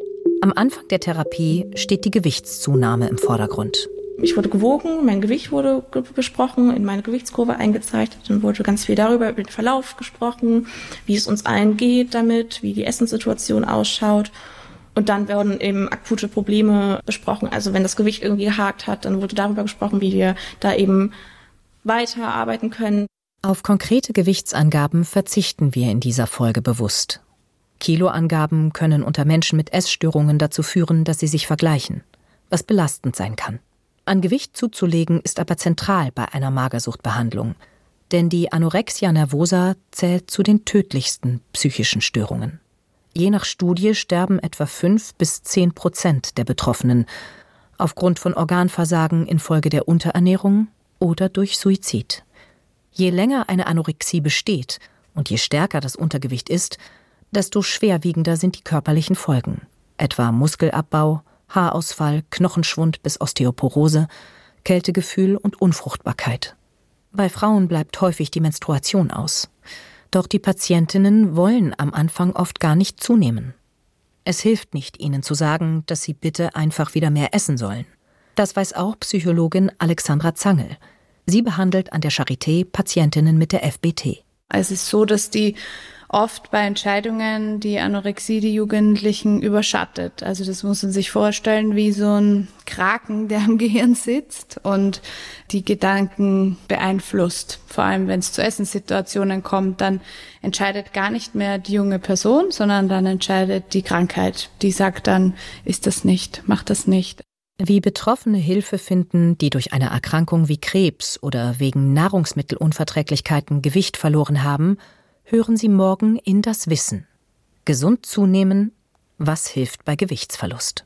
Am Anfang der Therapie steht die Gewichtszunahme im Vordergrund. Ich wurde gewogen, mein Gewicht wurde besprochen, in meine Gewichtskurve eingezeichnet. Dann wurde ganz viel darüber, über den Verlauf gesprochen, wie es uns allen geht damit, wie die Essenssituation ausschaut. Und dann werden eben akute Probleme besprochen. Also wenn das Gewicht irgendwie gehakt hat, dann wurde darüber gesprochen, wie wir da eben weiterarbeiten können. Auf konkrete Gewichtsangaben verzichten wir in dieser Folge bewusst. Kiloangaben können unter Menschen mit Essstörungen dazu führen, dass sie sich vergleichen, was belastend sein kann. An Gewicht zuzulegen ist aber zentral bei einer Magersuchtbehandlung, denn die Anorexia nervosa zählt zu den tödlichsten psychischen Störungen. Je nach Studie sterben etwa fünf bis zehn Prozent der Betroffenen aufgrund von Organversagen infolge der Unterernährung oder durch Suizid. Je länger eine Anorexie besteht und je stärker das Untergewicht ist, desto schwerwiegender sind die körperlichen Folgen, etwa Muskelabbau, Haarausfall, Knochenschwund bis Osteoporose, Kältegefühl und Unfruchtbarkeit. Bei Frauen bleibt häufig die Menstruation aus. Doch die Patientinnen wollen am Anfang oft gar nicht zunehmen. Es hilft nicht, ihnen zu sagen, dass sie bitte einfach wieder mehr essen sollen. Das weiß auch Psychologin Alexandra Zangel. Sie behandelt an der Charité Patientinnen mit der F B T. Es ist so, dass die oft bei Entscheidungen die Anorexie die Jugendlichen überschattet. Also das muss man sich vorstellen wie so ein Kraken, der am Gehirn sitzt und die Gedanken beeinflusst. Vor allem, wenn es zu Essenssituationen kommt, dann entscheidet gar nicht mehr die junge Person, sondern dann entscheidet die Krankheit. Die sagt dann, ist das nicht, mach das nicht. Wie Betroffene Hilfe finden, die durch eine Erkrankung wie Krebs oder wegen Nahrungsmittelunverträglichkeiten Gewicht verloren haben, hören Sie morgen in Das Wissen. Gesund zunehmen, was hilft bei Gewichtsverlust?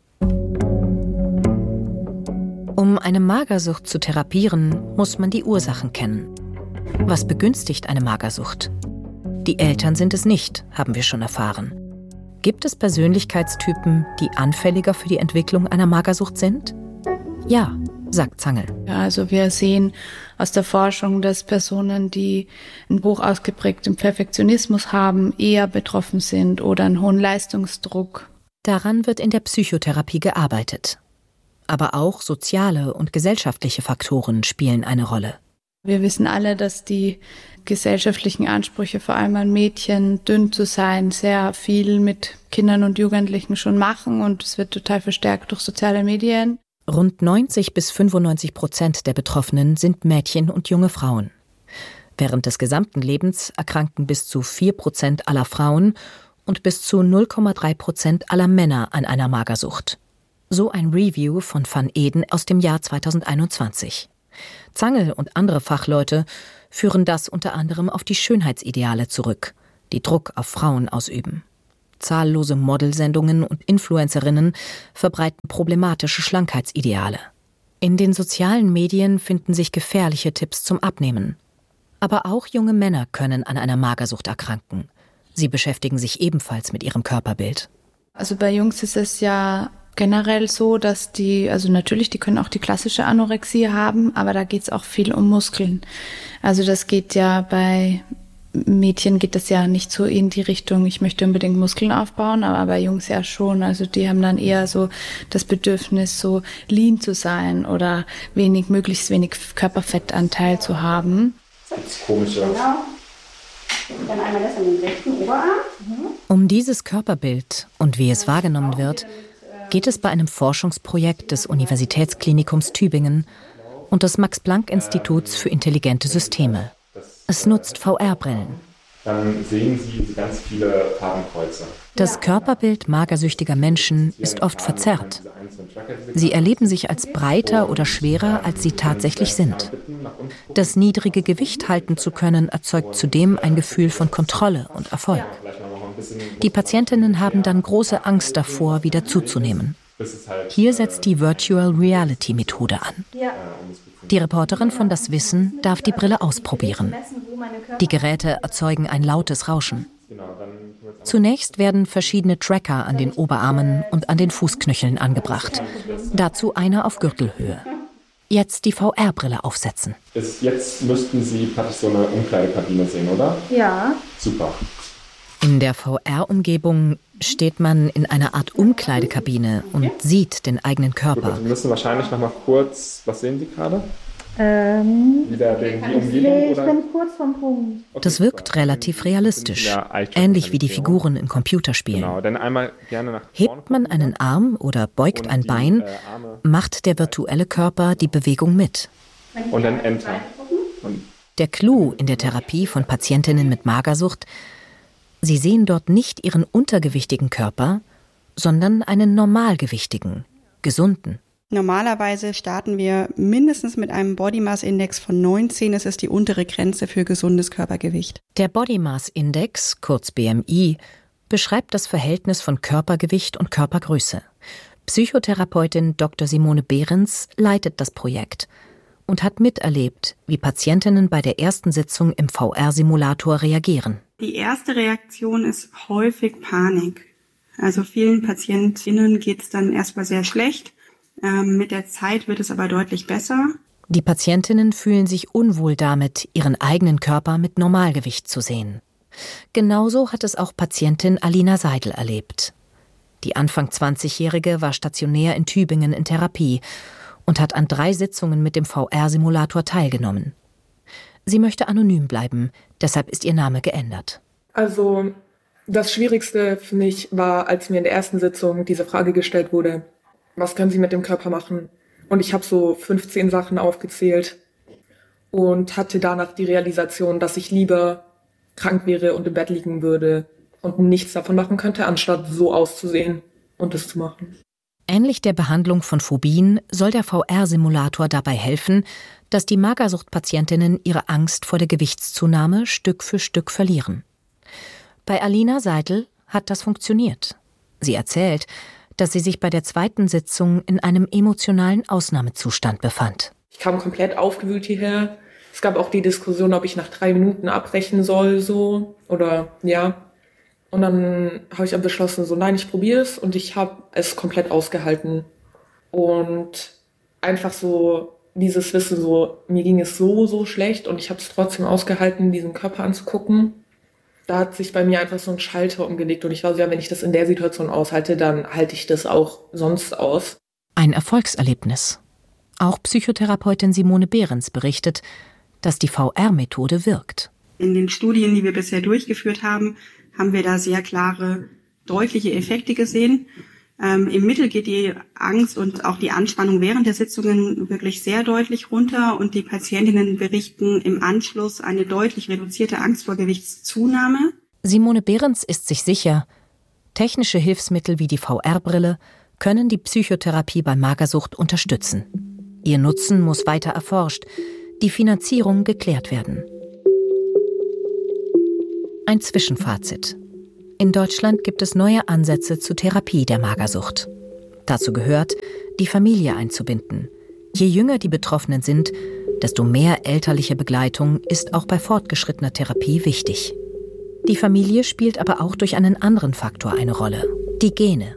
Um eine Magersucht zu therapieren, muss man die Ursachen kennen. Was begünstigt eine Magersucht? Die Eltern sind es nicht, haben wir schon erfahren. Gibt es Persönlichkeitstypen, die anfälliger für die Entwicklung einer Magersucht sind? Ja, sagt Zangel. Ja, also wir sehen aus der Forschung, dass Personen, die einen hoch ausgeprägten Perfektionismus haben, eher betroffen sind oder einen hohen Leistungsdruck. Daran wird in der Psychotherapie gearbeitet. Aber auch soziale und gesellschaftliche Faktoren spielen eine Rolle. Wir wissen alle, dass die gesellschaftlichen Ansprüche, vor allem an Mädchen, dünn zu sein, sehr viel mit Kindern und Jugendlichen schon machen und es wird total verstärkt durch soziale Medien. Rund neunzig bis fünfundneunzig Prozent der Betroffenen sind Mädchen und junge Frauen. Während des gesamten Lebens erkranken bis zu vier Prozent aller Frauen und bis zu null Komma drei Prozent aller Männer an einer Magersucht. So ein Review von Van Eden aus dem Jahr zweitausendeinundzwanzig. Zangel und andere Fachleute führen das unter anderem auf die Schönheitsideale zurück, die Druck auf Frauen ausüben. Zahllose Modelsendungen und Influencerinnen verbreiten problematische Schlankheitsideale. In den sozialen Medien finden sich gefährliche Tipps zum Abnehmen. Aber auch junge Männer können an einer Magersucht erkranken. Sie beschäftigen sich ebenfalls mit ihrem Körperbild. Also bei Jungs ist es ja generell so, dass die, also natürlich, die können auch die klassische Anorexie haben, aber da geht es auch viel um Muskeln. Also das geht ja bei Mädchen geht das ja nicht so in die Richtung, ich möchte unbedingt Muskeln aufbauen, aber bei Jungs ja schon. Also die haben dann eher so das Bedürfnis, so lean zu sein oder wenig, möglichst wenig Körperfettanteil zu haben. Das ist komisch, ja. Genau. Und dann einmal das an den rechten Oberarm. Mhm. Um dieses Körperbild und wie es wahrgenommen wird, geht es bei einem Forschungsprojekt des Universitätsklinikums Tübingen und des Max-Planck-Instituts für intelligente Systeme. Es nutzt V R-Brillen. Dann sehen Sie ganz viele Farbenkreuze. Das Körperbild magersüchtiger Menschen ist oft verzerrt. Sie erleben sich als breiter oder schwerer, als sie tatsächlich sind. Das niedrige Gewicht halten zu können, erzeugt zudem ein Gefühl von Kontrolle und Erfolg. Die Patientinnen haben dann große Angst davor, wieder zuzunehmen. Hier setzt die Virtual Reality Methode an. Die Reporterin von Das Wissen darf die Brille ausprobieren. Die Geräte erzeugen ein lautes Rauschen. Zunächst werden verschiedene Tracker an den Oberarmen und an den Fußknöcheln angebracht. Dazu einer auf Gürtelhöhe. Jetzt die V R-Brille aufsetzen. Jetzt müssten Sie praktisch so eine Umkleidekabine sehen, oder? Ja. Super. In der V R-Umgebung steht man in einer Art Umkleidekabine und sieht den eigenen Körper. Gut, wir müssen wahrscheinlich noch mal kurz, was sehen Sie gerade? Ähm, Wieder den, die Umgebung, ich oder? bin kurz vom Punkt. Okay, das wirkt super. relativ realistisch, ähnlich wie die Figuren in Computerspielen. Genau, dann einmal gerne nach Hebt man einen Arm oder beugt ein Bein, macht der virtuelle Körper die Bewegung mit. Und dann Enter. Und der Clou in der Therapie von Patientinnen mit Magersucht: Sie sehen dort nicht ihren untergewichtigen Körper, sondern einen normalgewichtigen, gesunden. Normalerweise starten wir mindestens mit einem Body Mass Index von neunzehn. Das ist die untere Grenze für gesundes Körpergewicht. Der Body Mass Index, kurz B M I, beschreibt das Verhältnis von Körpergewicht und Körpergröße. Psychotherapeutin Doktor Simone Behrens leitet das Projekt und hat miterlebt, wie Patientinnen bei der ersten Sitzung im V R-Simulator reagieren. Die erste Reaktion ist häufig Panik. Also vielen PatientInnen geht es dann erstmal sehr schlecht. Ähm, mit der Zeit wird es aber deutlich besser. Die Patientinnen fühlen sich unwohl damit, ihren eigenen Körper mit Normalgewicht zu sehen. Genauso hat es auch Patientin Alina Seidel erlebt. Die Anfang zwanzigjährige war stationär in Tübingen in Therapie und hat an drei Sitzungen mit dem V R-Simulator teilgenommen. Sie möchte anonym bleiben, deshalb ist ihr Name geändert. Also das Schwierigste für mich war, als mir in der ersten Sitzung diese Frage gestellt wurde: Was können Sie mit dem Körper machen? Und ich habe so fünfzehn Sachen aufgezählt und hatte danach die Realisation, dass ich lieber krank wäre und im Bett liegen würde und nichts davon machen könnte, anstatt so auszusehen und es zu machen. Ähnlich der Behandlung von Phobien soll der V R-Simulator dabei helfen, dass die Magersuchtpatientinnen ihre Angst vor der Gewichtszunahme Stück für Stück verlieren. Bei Alina Seidel hat das funktioniert. Sie erzählt, dass sie sich bei der zweiten Sitzung in einem emotionalen Ausnahmezustand befand. Ich kam komplett aufgewühlt hierher. Es gab auch die Diskussion, ob ich nach drei Minuten abbrechen soll, so, oder ja. Und dann habe ich dann beschlossen, so nein, ich probiere es, und ich habe es komplett ausgehalten. Und einfach so dieses Wissen, so mir ging es so, so schlecht und ich habe es trotzdem ausgehalten, diesen Körper anzugucken. Da hat sich bei mir einfach so ein Schalter umgelegt und ich war so, ja, wenn ich das in der Situation aushalte, dann halte ich das auch sonst aus. Ein Erfolgserlebnis. Auch Psychotherapeutin Simone Behrens berichtet, dass die V R-Methode wirkt. In den Studien, die wir bisher durchgeführt haben, haben wir da sehr klare, deutliche Effekte gesehen. Ähm, im Mittel geht die Angst und auch die Anspannung während der Sitzungen wirklich sehr deutlich runter und die Patientinnen berichten im Anschluss eine deutlich reduzierte Angst vor Gewichtszunahme. Simone Behrens ist sich sicher, technische Hilfsmittel wie die V R-Brille können die Psychotherapie bei Magersucht unterstützen. Ihr Nutzen muss weiter erforscht, die Finanzierung geklärt werden. Ein Zwischenfazit. In Deutschland gibt es neue Ansätze zur Therapie der Magersucht. Dazu gehört, die Familie einzubinden. Je jünger die Betroffenen sind, desto mehr elterliche Begleitung ist auch bei fortgeschrittener Therapie wichtig. Die Familie spielt aber auch durch einen anderen Faktor eine Rolle: die Gene.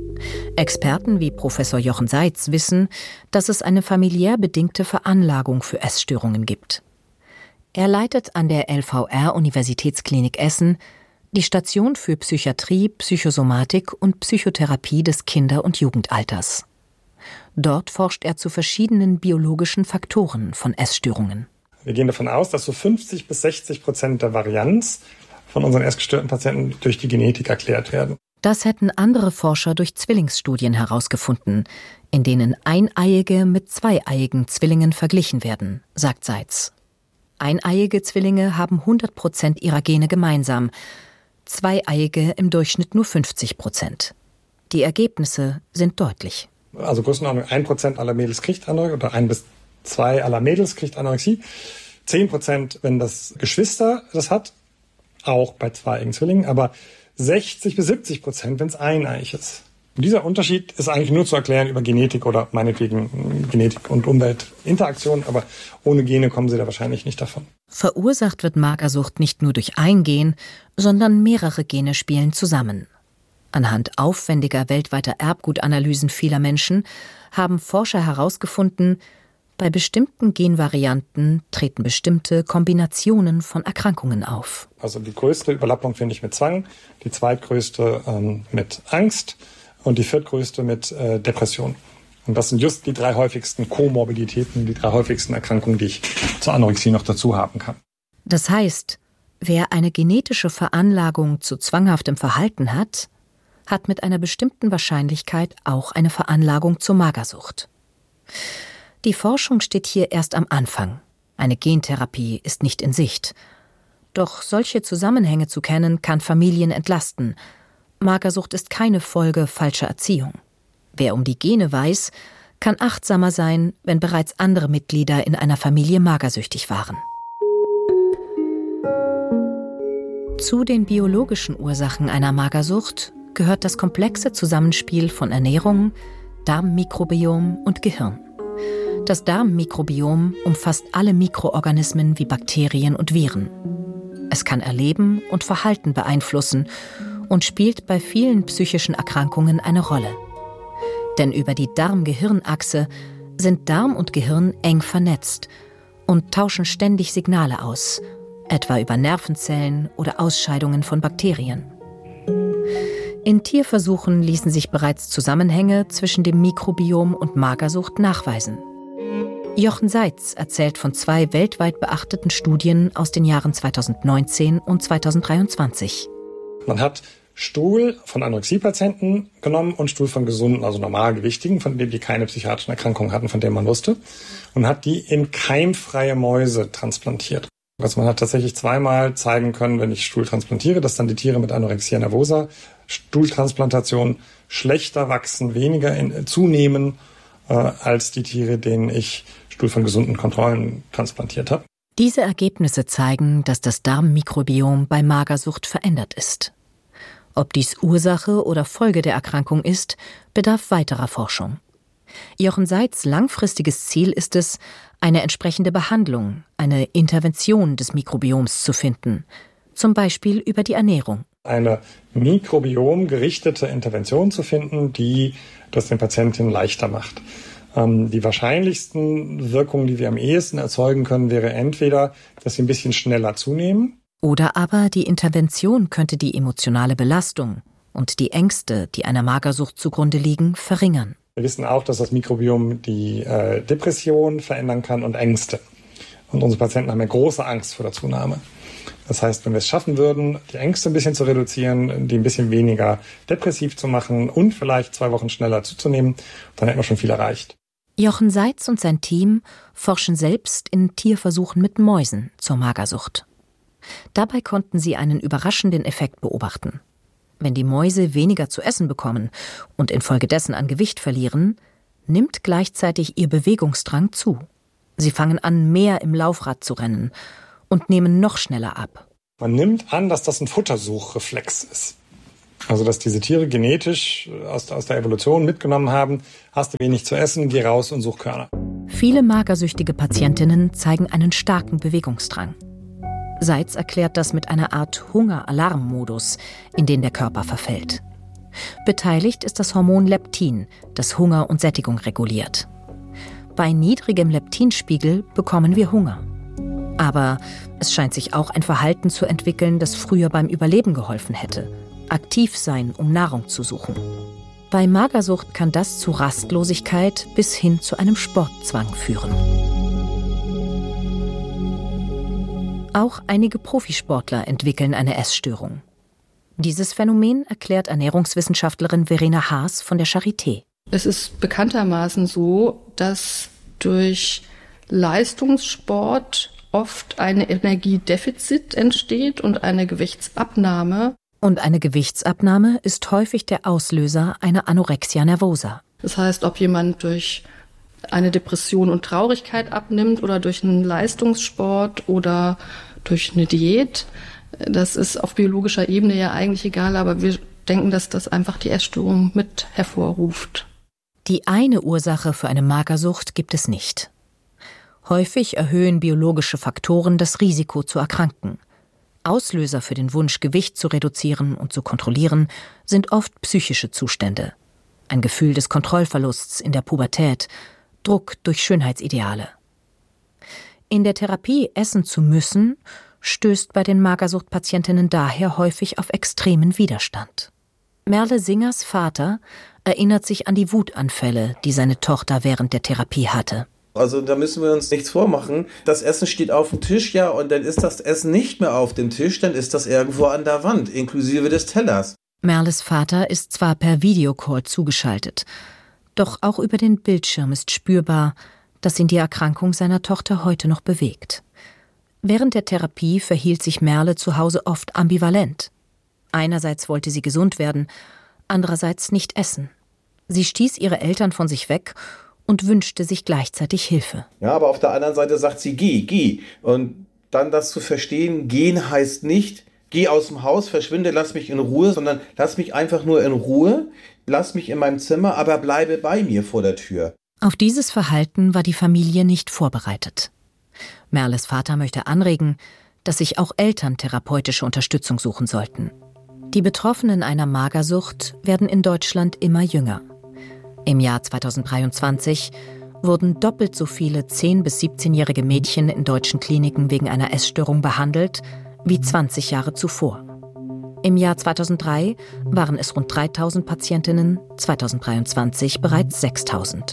Experten wie Professor Jochen Seitz wissen, dass es eine familiär bedingte Veranlagung für Essstörungen gibt. Er leitet an der L V R-Universitätsklinik Essen die Station für Psychiatrie, Psychosomatik und Psychotherapie des Kinder- und Jugendalters. Dort forscht er zu verschiedenen biologischen Faktoren von Essstörungen. Wir gehen davon aus, dass so fünfzig bis sechzig Prozent der Varianz von unseren essgestörten Patienten durch die Genetik erklärt werden. Das hätten andere Forscher durch Zwillingsstudien herausgefunden, in denen Eineiige mit zweieiigen Zwillingen verglichen werden, sagt Seitz. Eineiige Zwillinge haben hundert Prozent ihrer Gene gemeinsam, zweieiige im Durchschnitt nur fünfzig Prozent. Die Ergebnisse sind deutlich. Also Größenordnung ein Prozent aller Mädels kriegt Anorexie oder ein bis zwei aller Mädels kriegt Anorexie. zehn Prozent, wenn das Geschwister das hat, auch bei zweieiigen Zwillingen, aber sechzig bis siebzig Prozent, wenn es eineig ist. Und dieser Unterschied ist eigentlich nur zu erklären über Genetik oder meinetwegen Genetik und Umweltinteraktion, aber ohne Gene kommen sie da wahrscheinlich nicht davon. Verursacht wird Magersucht nicht nur durch ein Gen, sondern mehrere Gene spielen zusammen. Anhand aufwendiger weltweiter Erbgutanalysen vieler Menschen haben Forscher herausgefunden, bei bestimmten Genvarianten treten bestimmte Kombinationen von Erkrankungen auf. Also die größte Überlappung finde ich mit Zwang, die zweitgrößte ähm, mit Angst und die viertgrößte mit äh, Depression. Und das sind just die drei häufigsten Komorbiditäten, die drei häufigsten Erkrankungen, die ich zur Anorexie noch dazu haben kann. Das heißt, wer eine genetische Veranlagung zu zwanghaftem Verhalten hat, hat mit einer bestimmten Wahrscheinlichkeit auch eine Veranlagung zur Magersucht. Die Forschung steht hier erst am Anfang. Eine Gentherapie ist nicht in Sicht. Doch solche Zusammenhänge zu kennen, kann Familien entlasten. Magersucht ist keine Folge falscher Erziehung. Wer um die Gene weiß, kann achtsamer sein, wenn bereits andere Mitglieder in einer Familie magersüchtig waren. Zu den biologischen Ursachen einer Magersucht gehört das komplexe Zusammenspiel von Ernährung, Darmmikrobiom und Gehirn. Das Darmmikrobiom umfasst alle Mikroorganismen wie Bakterien und Viren. Es kann Erleben und Verhalten beeinflussen und spielt bei vielen psychischen Erkrankungen eine Rolle. Denn über die Darm-Gehirn-Achse sind Darm und Gehirn eng vernetzt und tauschen ständig Signale aus, etwa über Nervenzellen oder Ausscheidungen von Bakterien. In Tierversuchen ließen sich bereits Zusammenhänge zwischen dem Mikrobiom und Magersucht nachweisen. Jochen Seitz erzählt von zwei weltweit beachteten Studien aus den Jahren zweitausendneunzehn und zweitausenddreiundzwanzig. Man hat Stuhl von Anorexiepatienten genommen und Stuhl von gesunden, also Normalgewichtigen, von denen die keine psychiatrischen Erkrankungen hatten, von denen man wusste, und hat die in keimfreie Mäuse transplantiert. Also man hat tatsächlich zweimal zeigen können, wenn ich Stuhl transplantiere, dass dann die Tiere mit Anorexia nervosa, Stuhltransplantation, schlechter wachsen, weniger in, zunehmen, äh, als die Tiere, denen ich Stuhl von gesunden Kontrollen transplantiert habe. Diese Ergebnisse zeigen, dass das Darmmikrobiom bei Magersucht verändert ist. Ob dies Ursache oder Folge der Erkrankung ist, bedarf weiterer Forschung. Jochen Seitz' langfristiges Ziel ist es, eine entsprechende Behandlung, eine Intervention des Mikrobioms zu finden, zum Beispiel über die Ernährung. Eine mikrobiomgerichtete Intervention zu finden, die das den Patienten leichter macht. Ähm, die wahrscheinlichsten Wirkungen, die wir am ehesten erzeugen können, wäre entweder, dass sie ein bisschen schneller zunehmen. Oder aber die Intervention könnte die emotionale Belastung und die Ängste, die einer Magersucht zugrunde liegen, verringern. Wir wissen auch, dass das Mikrobiom die äh, Depression verändern kann und Ängste. Und unsere Patienten haben ja große Angst vor der Zunahme. Das heißt, wenn wir es schaffen würden, die Ängste ein bisschen zu reduzieren, die ein bisschen weniger depressiv zu machen und vielleicht zwei Wochen schneller zuzunehmen, dann hätten wir schon viel erreicht. Jochen Seitz und sein Team forschen selbst in Tierversuchen mit Mäusen zur Magersucht. Dabei konnten sie einen überraschenden Effekt beobachten. Wenn die Mäuse weniger zu essen bekommen und infolgedessen an Gewicht verlieren, nimmt gleichzeitig ihr Bewegungsdrang zu. Sie fangen an, mehr im Laufrad zu rennen und nehmen noch schneller ab. Man nimmt an, dass das ein Futtersuchreflex ist. Also dass diese Tiere genetisch aus, aus der Evolution mitgenommen haben, hast du wenig zu essen, geh raus und such Körner. Viele magersüchtige Patientinnen zeigen einen starken Bewegungsdrang. Seitz erklärt das mit einer Art Hunger-Alarm-Modus, in den der Körper verfällt. Beteiligt ist das Hormon Leptin, das Hunger und Sättigung reguliert. Bei niedrigem Leptinspiegel bekommen wir Hunger. Aber es scheint sich auch ein Verhalten zu entwickeln, das früher beim Überleben geholfen hätte. Aktiv sein, um Nahrung zu suchen. Bei Magersucht kann das zu Rastlosigkeit bis hin zu einem Sportzwang führen. Auch einige Profisportler entwickeln eine Essstörung. Dieses Phänomen erklärt Ernährungswissenschaftlerin Verena Haas von der Charité. Es ist bekanntermaßen so, dass durch Leistungssport oft ein Energiedefizit entsteht und eine Gewichtsabnahme. Und eine Gewichtsabnahme ist häufig der Auslöser einer Anorexia nervosa. Das heißt, ob jemand durch eine Depression und Traurigkeit abnimmt oder durch einen Leistungssport oder durch eine Diät, das ist auf biologischer Ebene ja eigentlich egal, aber wir denken, dass das einfach die Essstörung mit hervorruft. Die eine Ursache für eine Magersucht gibt es nicht. Häufig erhöhen biologische Faktoren das Risiko zu erkranken. Auslöser für den Wunsch, Gewicht zu reduzieren und zu kontrollieren, sind oft psychische Zustände. Ein Gefühl des Kontrollverlusts in der Pubertät, Druck durch Schönheitsideale. In der Therapie essen zu müssen, stößt bei den Magersuchtpatientinnen daher häufig auf extremen Widerstand. Merle Singers Vater erinnert sich an die Wutanfälle, die seine Tochter während der Therapie hatte. Also da müssen wir uns nichts vormachen. Das Essen steht auf dem Tisch, ja, und dann ist das Essen nicht mehr auf dem Tisch, dann ist das irgendwo an der Wand, inklusive des Tellers. Merles Vater ist zwar per Videocall zugeschaltet, doch auch über den Bildschirm ist spürbar, dass ihn die Erkrankung seiner Tochter heute noch bewegt. Während der Therapie verhielt sich Merle zu Hause oft ambivalent. Einerseits wollte sie gesund werden, andererseits nicht essen. Sie stieß ihre Eltern von sich weg und wünschte sich gleichzeitig Hilfe. Ja, aber auf der anderen Seite sagt sie, geh, geh. Und dann das zu verstehen, gehen heißt nicht, geh aus dem Haus, verschwinde, lass mich in Ruhe, sondern lass mich einfach nur in Ruhe, lass mich in meinem Zimmer, aber bleibe bei mir vor der Tür. Auf dieses Verhalten war die Familie nicht vorbereitet. Merles Vater möchte anregen, dass sich auch Eltern therapeutische Unterstützung suchen sollten. Die Betroffenen einer Magersucht werden in Deutschland immer jünger. Im Jahr zweitausenddreiundzwanzig wurden doppelt so viele zehn- bis siebzehnjährige Mädchen in deutschen Kliniken wegen einer Essstörung behandelt wie zwanzig Jahre zuvor. Im Jahr zweitausenddrei waren es rund dreitausend Patientinnen, zweitausenddreiundzwanzig bereits sechstausend.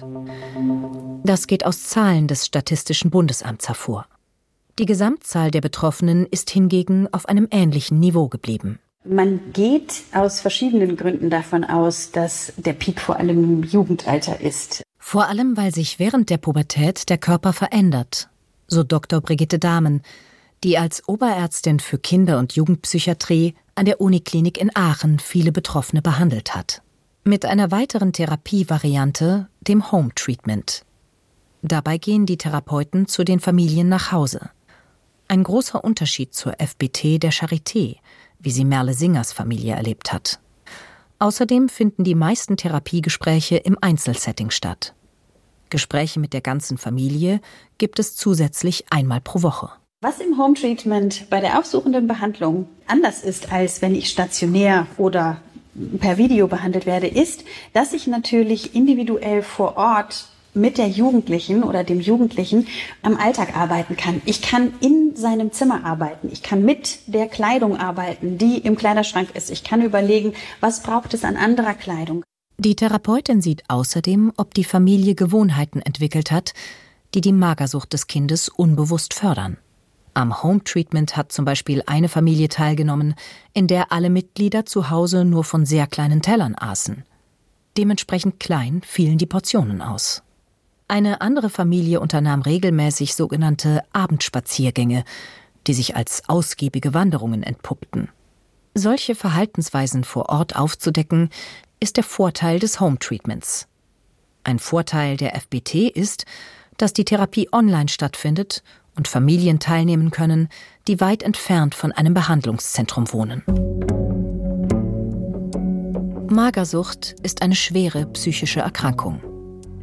Das geht aus Zahlen des Statistischen Bundesamts hervor. Die Gesamtzahl der Betroffenen ist hingegen auf einem ähnlichen Niveau geblieben. Man geht aus verschiedenen Gründen davon aus, dass der Peak vor allem im Jugendalter ist. Vor allem, weil sich während der Pubertät der Körper verändert, so Doktor Brigitte Dahmen, die als Oberärztin für Kinder- und Jugendpsychiatrie an der Uniklinik in Aachen viele Betroffene behandelt hat. Mit einer weiteren Therapievariante, dem Home Treatment. Dabei gehen die Therapeuten zu den Familien nach Hause. Ein großer Unterschied zur F B T der Charité, wie sie Merle Singers Familie erlebt hat. Außerdem finden die meisten Therapiegespräche im Einzelsetting statt. Gespräche mit der ganzen Familie gibt es zusätzlich einmal pro Woche. Was im Home Treatment bei der aufsuchenden Behandlung anders ist, als wenn ich stationär oder per Video behandelt werde, ist, dass ich natürlich individuell vor Ort mit der Jugendlichen oder dem Jugendlichen am Alltag arbeiten kann. Ich kann in seinem Zimmer arbeiten. Ich kann mit der Kleidung arbeiten, die im Kleiderschrank ist. Ich kann überlegen, was braucht es an anderer Kleidung. Die Therapeutin sieht außerdem, ob die Familie Gewohnheiten entwickelt hat, die die Magersucht des Kindes unbewusst fördern. Am Home Treatment hat zum Beispiel eine Familie teilgenommen, in der alle Mitglieder zu Hause nur von sehr kleinen Tellern aßen. Dementsprechend klein fielen die Portionen aus. Eine andere Familie unternahm regelmäßig sogenannte Abendspaziergänge, die sich als ausgiebige Wanderungen entpuppten. Solche Verhaltensweisen vor Ort aufzudecken, ist der Vorteil des Home Treatments. Ein Vorteil der F B T ist, dass die Therapie online stattfindet und Familien teilnehmen können, die weit entfernt von einem Behandlungszentrum wohnen. Magersucht ist eine schwere psychische Erkrankung.